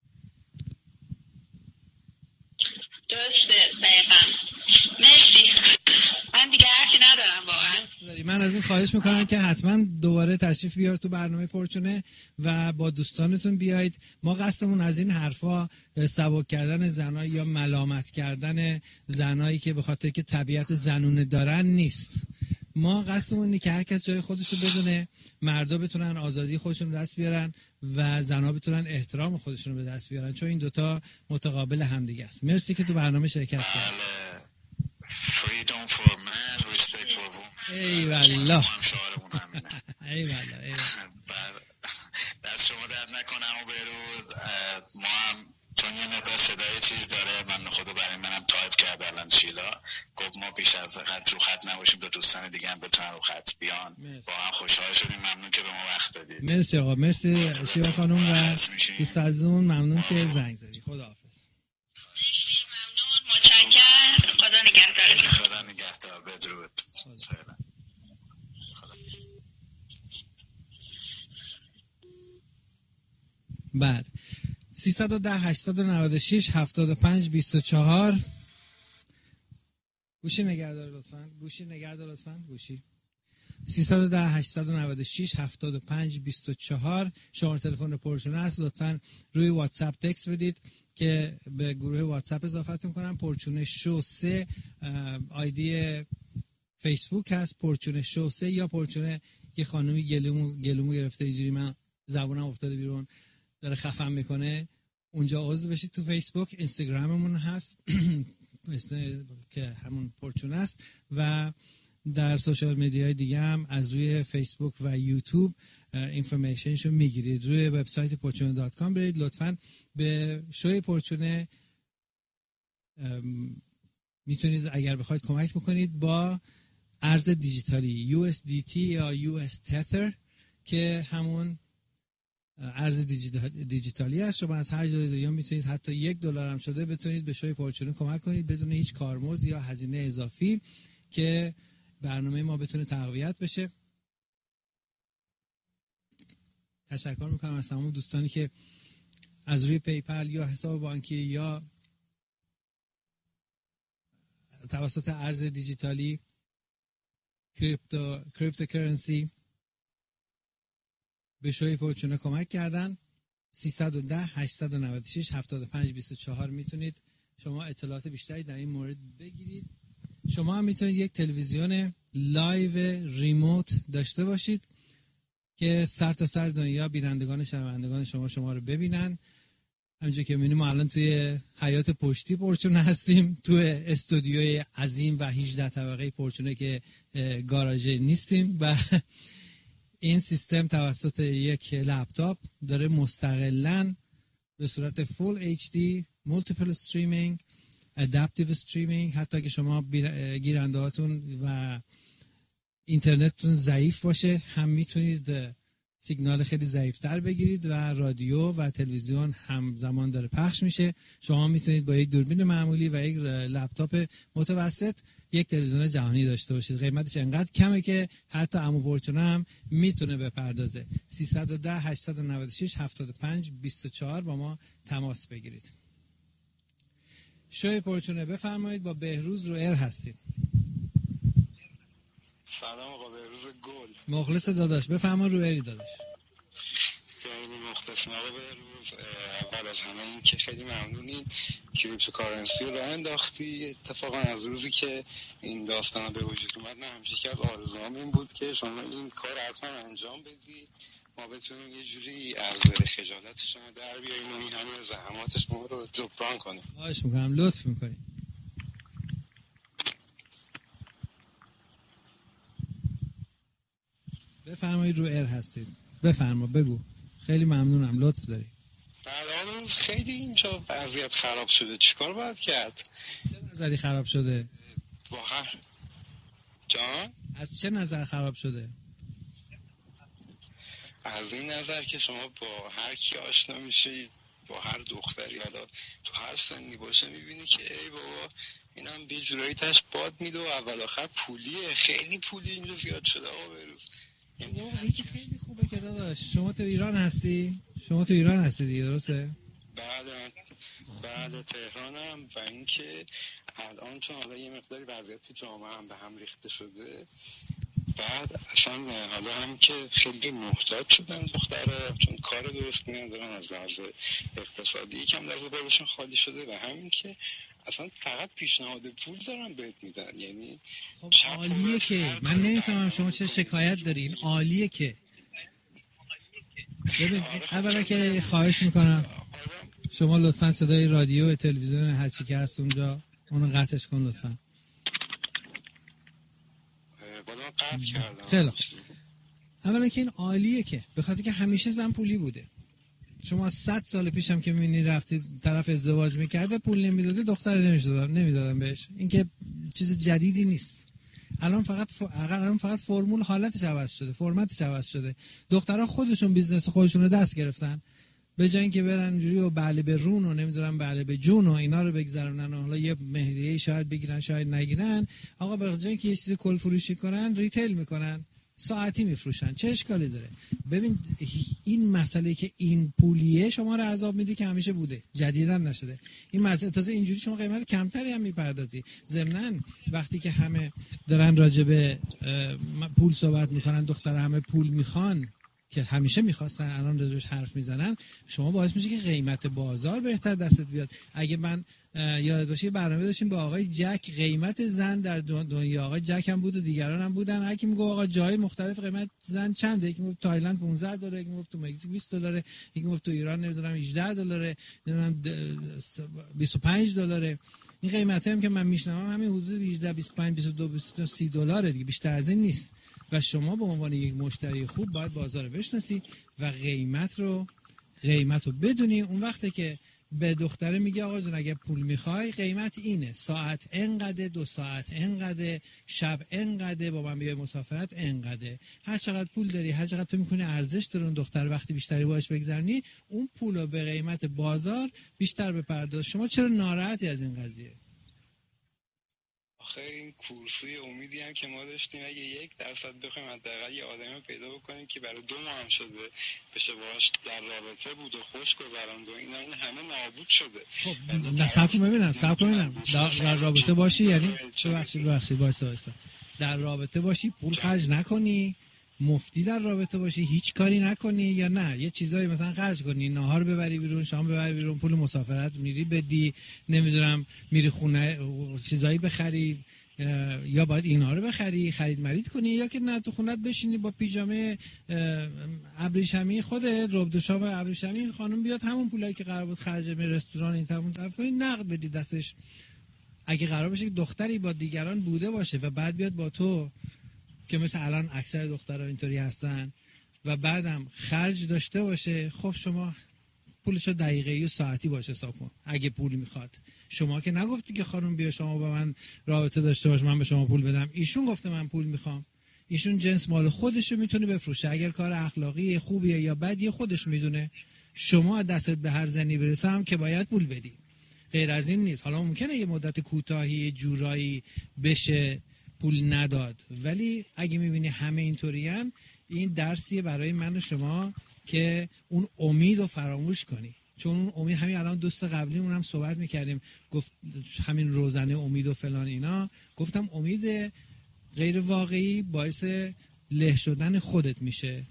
درسته دقیقا. مرسی، من دیگه حرفی ندارم واقعا. من از این خواهش میکنم که حتما دوباره تشریف بیار تو برنامه پرچونه و با دوستانتون بیایید. ما قصدمون از این حرفا سبک کردن زنای یا ملامت کردن زنایی که به خاطر که طبیعت زنونه دارن نیست. ما قصدمون اینه که هر کس جای خودش رو بدونه، مردا بتونن آزادی خودشون دست بیارن و زنها بتونن احترام خودشون رو به دست بیارن، چون این دوتا متقابل همدیگه است. مرسی که تو برنامه شرکت کردید. Freedom for man, respect for woman. ای والله. شعارمون همینه. ای والله. دست شما درد نکنم و بروز. ما هم چون یه مقدار صدای چیز داره، من خودو برای منم تایپ کرد الان شیلا گفت ما پیش از خط رو خط نباشیم دو دوستان دیگه هم بتونن رو خط بیان. با هم خوشحال شدیم، ممنون که به ما وقت دادید. مرسی آقا، مرسی شیلا خانم و دوست عزیزمون، ممنون که زنگ زدی. خداحافظ. مرسی، ممنون، متشکرم. خدا نگهدار. خدا نگهدار. بدرود. بله 310 896 75 24. گوشی نگهدار لطفاً، گوشی نگهدار لطفاً، گوشی 310 896 75 24 شماره تلفن پرچونه است. لطفاً روی واتساپ تکست بدید که به گروه واتساپ اضافتون کنم. پرچونه شو 3 آیدی فیسبوک هست، پرچونه شو 3 یا پرچونه. یه خانومی گلومو گرفته اینجوری من زبونم افتاده بیرون داره خفم میکنه، اونجا عضو بشید تو فیسبوک. اینستاگراممون هست که همون پرچونه است و در سوشال میدیاهای دیگه هم از روی فیسبوک و یوتیوب اینفورمیشنشو میگیرید. روی وبسایت porchune.com برید. لطفاً به شوی پرچونه میتونید اگر بخواید کمک بکنید با ارز دیجیتالی USDT یا US Tether که همون ارز دیجیتالی است. شما از هر جای دنیا میتونید حتی $1 هم شده بتونید به شوی پرچونه کمک کنید بدون هیچ کارمزد یا هزینه اضافی که برنامه ما بتونه تقویت بشه. تشکر میکنم از تمام دوستانی که از روی پیپل یا حساب بانکی یا توسط ارز دیجیتالی کریپتوکرنسی به شوی پرچونه کمک کردن. 310 896 75 24 میتونید شما اطلاعات بیشتری در این مورد بگیرید. شما هم میتونید یک تلویزیون لایو ریموت داشته باشید که سر تا سر دنیا بینندگان شنوندگان شما رو ببینن. همونجوری که می‌بینیم ما الان توی حیات پشتی پرچونه هستیم، توی استودیوی عظیم و 18 طبقه پرچونه که گاراژ نیستیم و این سیستم توسط یک لپتاپ داره مستقلاً به صورت فول HD مولتیپل استریمینگ، ادپتیو استریمینگ، حتی که شما گیرنده هاتون و اینترنتتون ضعیف باشه هم میتونید سیگنال خیلی ضعیفتر بگیرید و رادیو و تلویزیون همزمان داره پخش میشه. شما میتونید با یک دوربین معمولی و یک لپتاپ متوسط یک تلویزیون جهانی داشته باشید. قیمتش انقدر کمه که حتی عمو پرچونه هم میتونه بپردازه. 310 896 75 24 با ما تماس بگیرید. شوی پرچونه بفرمایید، با بهروز رو ایر هستید. سلام آقا بهروز گل. مخلص داداش، بفرمایید رو ایری داداش. خیلی مخلصم آقا بهروز. اول از همه این که خیلی ممنونید کریپتوکارنسی رو راه انداختی. اتفاقا از روزی که این داستان به وجود اومد من همیشه که از آرزوام این بود که شما این کار حتما انجام بدی، ما بتونیم یه جوری از خجالت شما در بیاییم و این همه زحمات شما رو جبران کنیم. خواهش میکنم، لطف میکنید. بفرمایید رو ایر هستید. بفرما بگو. خیلی ممنونم، لطف داری. الان خیلی اینجا وضعیت خراب شده، چیکار باید کرد؟ چه نظری خراب شده؟ با هر جان؟ از چه نظر خراب شده؟ از این نظر که شما با هر کی آشنا میشی، با هر دختری حالا تو هر سنی باشه میبینی که ای بابا اینم به جورایی تاش باد میده و اول آخر پولیه، خیلی پولی اینجا زیاد شده آقا بهروز. این که خیلی خوبه که داداش. شما تو ایران هستی؟ شما تو ایران هستی دیگه، درسته؟ بله تهرانم. و اینکه الان چون حالا یه مقداری وضعیت جامعه هم به هم ریخته شده، بعد اصلا حالا هم که خیلی محتاج شدن دختره، چون کار درست ندارن، از لحاظ اقتصادی یکم دست بارشون خالی شده و همین که اصلا فقط پیشنهاد پول دارن بهت میدن. یعنی خب عالیه که من نمیفهمم شما چه شکایت دارین. عالیه که ببین اولا که خواهش میکنم شما لطفا صدای رادیو تلویزیون هر چی که هست اونجا اونو قطعش کن لطفا. خیلی خوب. اولا که این عالیه که به خاطر که همیشه زن پولی بوده. شما 100 سال پیشم که می‌بینی رفتی طرف ازدواج می‌کرده پول نمیداده، دختر نمیدادن بهش. این که چیز جدیدی نیست. الان فقط فرمول حالتش عوض شده، فرمتش عوض شده. دخترها خودشون بیزنس خودشون رو دست گرفتن. به جای اینکه برن اینجوری و بله به رون و نمیدونم بله به جون و اینا رو بگذرونن و حالا یه مهریه شاید بگیرن شاید نگیرن، آقا به جای اینکه یه چیزی کل فروشی کنن ریتیل میکنن، ساعتی میفروشن. چه اشکالی داره؟ ببین این مسئله که این پولیه شما رو عذاب میده که همیشه بوده، جدیداً نشده. این مسئله تازه اینجوری شما قیمت کمتری هم میپردازی. ضمناً وقتی که همه دارن راجع به پول صحبت میکنن، دختر همه پول میخوان که همیشه میخواستن، الان راجعش حرف میزنن، شما باعث میشه که قیمت بازار بهتر دستت بیاد. اگه من یاد باشه برنامه داشتیم با آقای جک قیمت زن در دنیا، آقای جک هم بود و دیگران هم بودن، هر کی میگه آقا جای مختلف قیمت زن چنده، یکی میگه تایلند 15 دلار، یکی میگه تو مکزیک 20 دلار، یکی میگه تو ایران نمیدونم 18 دلار، نمیدونم 25 دلار. این قیمت هم که من میشنوم همین حدود 18 25 22 30 دلار دیگه، بیشتر از این نیست. و شما به عنوان یک مشتری خوب باید بازار رو بشناسی و قیمت رو بدونی. اون وقته که به دختره میگه آقا جون اگه پول میخوای قیمت اینه، ساعت انقدر، 2 ساعت انقدر، شب انقدر، با من بیای مسافرت انقدر، هر چقدر پول داری، هر چقدر تو میکنی ارزش داره اون دختر، وقتی بیشتری باهاش بگذرونی اون پولو به قیمت بازار بیشتر بپرداز. شما چرا ناراحتی از این قضیه؟ آخه این کورسوی امیدی هم که ما داشتیم اگه 1% بخوایم حداقل یه آدمی پیدا بکنیم که برای 2 ماه هم شده بشه باهاش در رابطه بود و خوش گذروند و این همه نابود شده. خب صبر کنم در رابطه باشی، یعنی ببخشید وایسا در رابطه باشی پول خرج نکنی، مفتی در رابطه باشی هیچ کاری نکنی، یا نه یه چیزایی مثلا خرج کنی، ناهار ببری بیرون، شام ببری بیرون، پول مسافرت میری بدی، نمیدونم میری خونه چیزایی بخری، یا باید اینا رو بخری خرید مرید کنی، یا که نه تو خونت بشینی با پیژامه ابریشمی خودت، رب شام ابریشمی، خانم بیاد همون پولایی که قرار بود خرج رستوران این طرف کنی نقد بدی دستش. اگه قرار باشه که دختری با دیگران بوده باشه و بعد بیاد با تو، که مثل الان اکثر دخترها اینطوری هستن، و بعدم خرج داشته باشه، خب شما پولشو دقیقه‌ای و ساعتی باشه حساب کن. اگه پول میخواد، شما که نگفتی که خانم بیا شما با من رابطه داشته باش من به شما پول بدم، ایشون گفته من پول میخوام. ایشون جنس مال خودشو میتونه بفروشه، اگر کار اخلاقی خوبیه یا بدیه خودش میدونه. شما دستت به هر زنی برسه هم که باید پول بدی، غیر از این نیست. حالا ممکنه یه مدت کوتاهی جورایی بشه پول نداد، ولی اگه میبینی همه اینطورین، این درسیه برای من و شما که اون امید رو فراموش کنی. چون اون امید، همین الان دوست قبلی اونم صحبت میکردیم، گفت همین روزنه امید و فلان اینا، گفتم امید غیر واقعی باعث له شدن خودت میشه.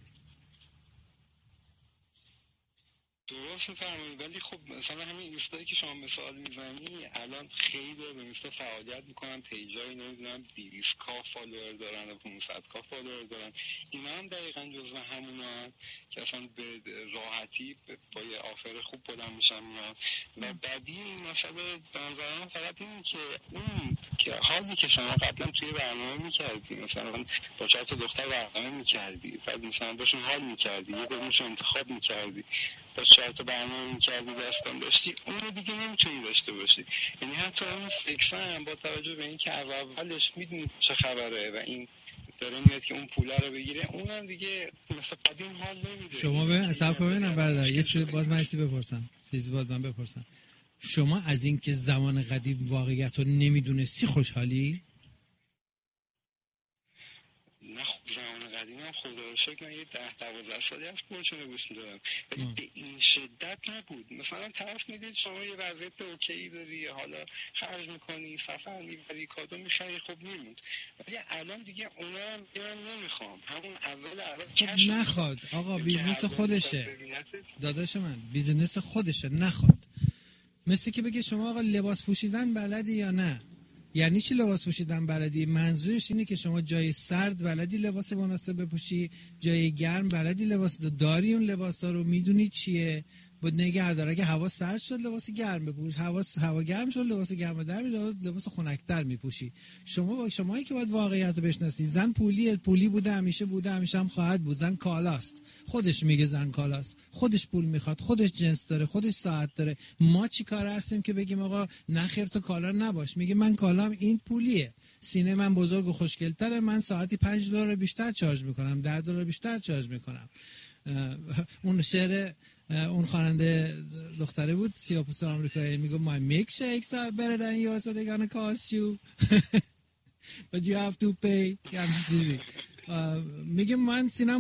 درست میفهمید، ولی خب مثلا همین ایستایی که شما مثال میزنی الان خیلی به مثل فعالیت میکنن، پیجایی نمیدونم 200k فالوور دارن و 500k فالوور دارن، اینا هم دقیقا جزو همونان که اصلا به راحتی با یه آفر خوب بلند میشن میان. و بعدی این مسئله به نظر من فقط اینه که اون که حالی که شما قبلا توی برنامه میکردی، مثلا با 4 تا دختر برنامه میکردی، بعد مثلا باشون حال میکردی، یه کدومشو انتخاب میکردی، با 4 تا برنامه میکردی داستان داشتی، اونو دیگه نمیتونی داشته باشی. یعنی حتی اون سکس هم با توجه به این که از اولش میدونی چه خبره و این داره میاد که اون پولا رو بگیره، اونم دیگه مثل قدیم حال نمیده. شما به حساب کنم برادر، یه چیز باز من بپرسم، چیزی باز من بپرسم، شما از این که زمان قدیم واقعیت رو نمیدونستی خوشحالی؟ نه خب زمان قدیم هم خدا رو شکر من یه 10-12 سالی از پرچونه گوش میدادم، ولی به این شدت نبود. مثلا طرف میدید شما یه وضعیت اوکی داری، حالا خرج میکنی، سفر میبری، کادو میخری، خب میموند. ولی الان دیگه اونا هم من نمیخوام، همون اول خب نخواد آقا، بیزنس خودشه داداش من، بیزنس خودشه، نخواد. مثل که بگه شما آقا لباس پوشیدن بلدی یا نه. یعنی چی لباس پوشیدن بلدی؟ منظورش اینه که شما جای سرد بلدی لباس مناسب بپوشی، جای گرم بلدی لباس داری، اون لباسا رو میدونی چیه، بود نگه داره. اگه هوا سرد شد لباس گرم بپوش، هوا گرم شد لباس گرم در لباس خنک‌تر میپوشی. شمایی که باید واقعیت بشناسی. زن پولی بوده، همیشه هم خواهد بود. زن کالاست، خودش میگه زن کالاست، خودش پول میخواد، خودش جنس داره، خودش ساعت داره. ما چی کار هستیم که بگیم آقا نخیر تو کالا نباش؟ میگه من کالام این پولیه، سینه من بزرگ و خوشگل‌تره، من ساعتی $5 بیشتر چارج میکنم، $10 بیشتر چارج میکنم. اون شعر اون خواننده دختره بود سیاه‌پوست آمریکایی، میگه my milkshakes are better than yours but they're gonna cost you but you have to pay. یه همچین چیزی. میگه من سینم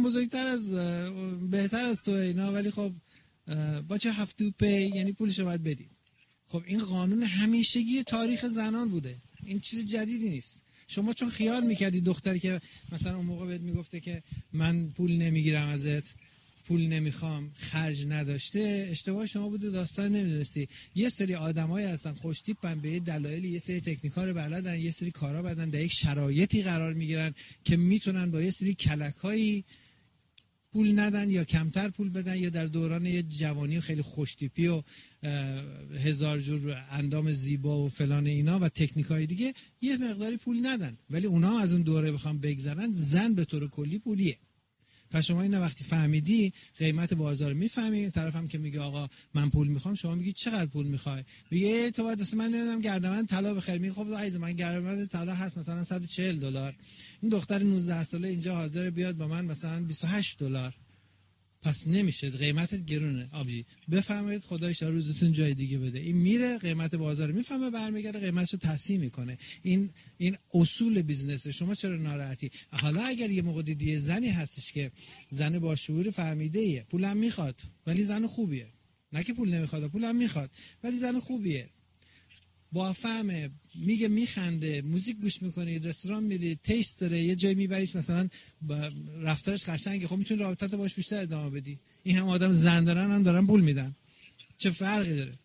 بهتر از تو اینا، ولی خب but you have to pay، یعنی پولشو باید بدی. خب این قانون همیشگی تاریخ زنان بوده، این چیز جدیدی نیست. شما چون خیال میکردی دختری که مثلا اون موقع بهت میگفته که من پول نمیگیرم ازت، پول نمیخوام، خرج نداشته، اشتباه شما بوده، داستان نمیدونستی. یه سری آدمایی هستن خوش تیپن، به یه دلایلی یه سری تکنیکا رو بلدن، یه سری کارا بلدن، در یک شرایطی قرار میگیرن که میتونن با یه سری کلکایی پول ندن یا کمتر پول بدن، یا در دوران یه جوانی خیلی خوش تیپی و هزار جور اندام زیبا و فلان اینا و تکنیکای دیگه یه مقداری پول ندن، ولی اونا هم از اون دوره بخوام بگذرن، زن به طور کلی پولیه. پس شما اینا وقتی فهمیدی قیمت بازار رو میفهمی، طرف هم که میگه آقا من پول میخوام، شما میگی چقدر پول میخوای؟ میگه تو باید اصلا من نمیدونم گردنبند طلا بخری. میگه خب عزیز من گردنبند طلا هست مثلا $140، این دختر 19 ساله اینجا حاضر بیاد با من مثلا $28، پس نمیشه، قیمتت گرونه. آبجی بفهمید خدا ان روزتون جای دیگه بده. این میره قیمت بازار رو میفهمه، برمیگرده قیمتشو تصحیح میکنه. این اصول بیزنسه. شما چرا ناراحتی؟ حالا اگر یه موقع دیدی زنی هستش که زن با شعور فهمیده ایه، پولم میخواد ولی زن خوبیه، نه که پول نمیخواد، پولم میخواد ولی زن خوبیه، با فهمه، میگه میخنده، موزیک گوش میکنید، رستوران میرید، تیست داره، یه جای میبریش مثلا رفتارش قشنگه، خب میتونی رابطت باش بیشتر ادامه بدی. این هم آدم زن دارن هم دارن پول میدن، چه فرقی داره؟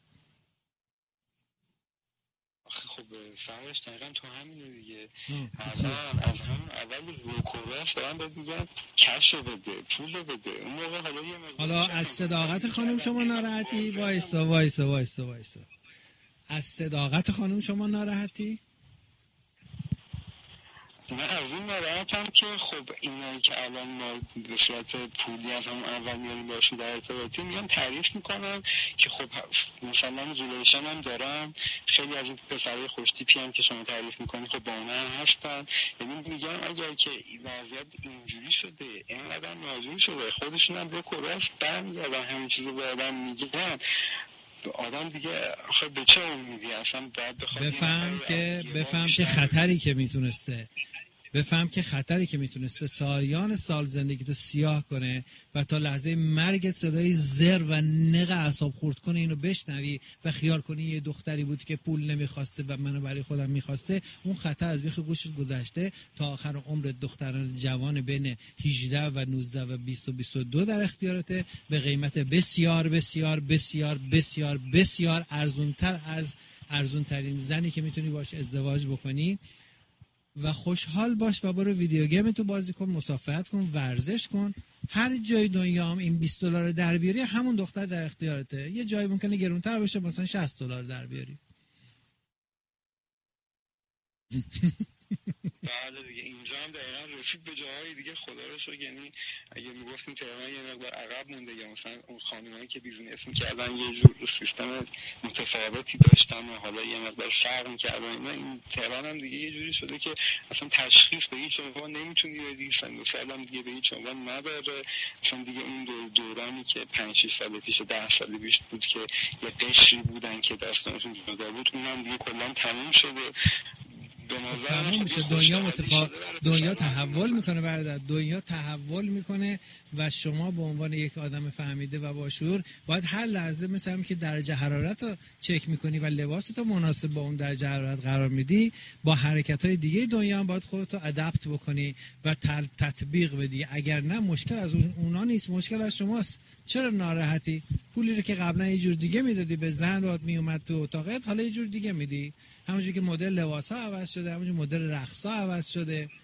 خب فرقش دقیقا تو همینه دیگه. الان از همون اول روکوراس دارن بهت میگن کش رو بده، پول رو بده. اون موقع حالا از صداقت خانم شما ناراحتی؟ وایسا از صداقت خانم شما ناراحتی؟ من از این ناراحتم که خب اینایی که الان ما به صورت پولی از همون اول میاریم باشون در ارتباطی میان تعریف میکنن که خب مثلا ریلیشن هم دارم، خیلی از این پسرهای خوشتیپی هم که شما تعریف میکنی خب با اونها هم هستن. یعنی میگم اگر که وضعیت اینجوری شده، اینقدر ناجور شده، خودشون هم به کراس برمیگردن همین چیزو به آدم میگن، آدم دیگه آخه به چه امیدی اصلا باید بخواد بفهم که خطری که میتونسته سالیان سال زندگی تو سیاه کنه و تا لحظه مرگت صدای زر و نق اعصاب خورد کنه اینو بشنوی و خیال کنی یه دختری بود که پول نمیخواسته و منو برای خودم میخواسته. اون خطر از بیخ گوشت گذشته، تا آخر عمر دختران جوان بین 18 و 19 و 20 و 22 در اختیارته، به قیمت بسیار بسیار بسیار بسیار بسیار ارزونتر از ارزونترین زنی که میتونی باش ازدواج بکنی. و خوشحال باش و برو ویدیو گیم تو بازی کن، مسافرت کن، ورزش کن. هر جای دنیا هم این $20 در بیاری، همون دختر در اختیارته. یه جایی ممکنه گرونتر باشه، مثلا $60 در بیاری. بله دیگه اینجا هم دقیقا رسید به جاهای دیگه، خدا رو شکر. یعنی اگه میگفتیم تهران یه مقدار عقب مونده، یا مثلا اون خانمایی که بیزینس میکردن یه جور سیستم متفاوتی داشتن و حالا یه مقدار فرق میکردن، این تهران هم دیگه یه جوری شده که اصلا تشخیص به هیچ عنوان نمیتونی بدی، سن و سال هم دیگه به هیچ عنوان نداره. اصلا دیگه اون دورانی که 5-6 سال پیش 10 سال پیش بود که یه قشری بودن که دستانشون جدا بود، اونم دیگه کلا تموم شده. تموم میشه. دنیا تحول میکنه برادر، دنیا تحول میکنه و شما به عنوان یک آدم فهمیده و با شعور باید هر لحظه مثل هم که درجه حرارت رو چک میکنی و لباست رو مناسب با اون درجه حرارت قرار میدی، با حرکت‌های دیگه دنیا هم باید خودت رو ادپت بکنی و تطبیق بدی. اگر نه مشکل از اونا نیست، مشکل از شماست. چرا ناراحتی؟ پولی رو که قبلا یه جور دیگه میدادی به زن باید میومد تو اتاقت، حالا یه جور دیگه میدی. همونجوری که مدل لباس‌ها عوض شده، همونجوری مدل رقص‌ها عوض شده.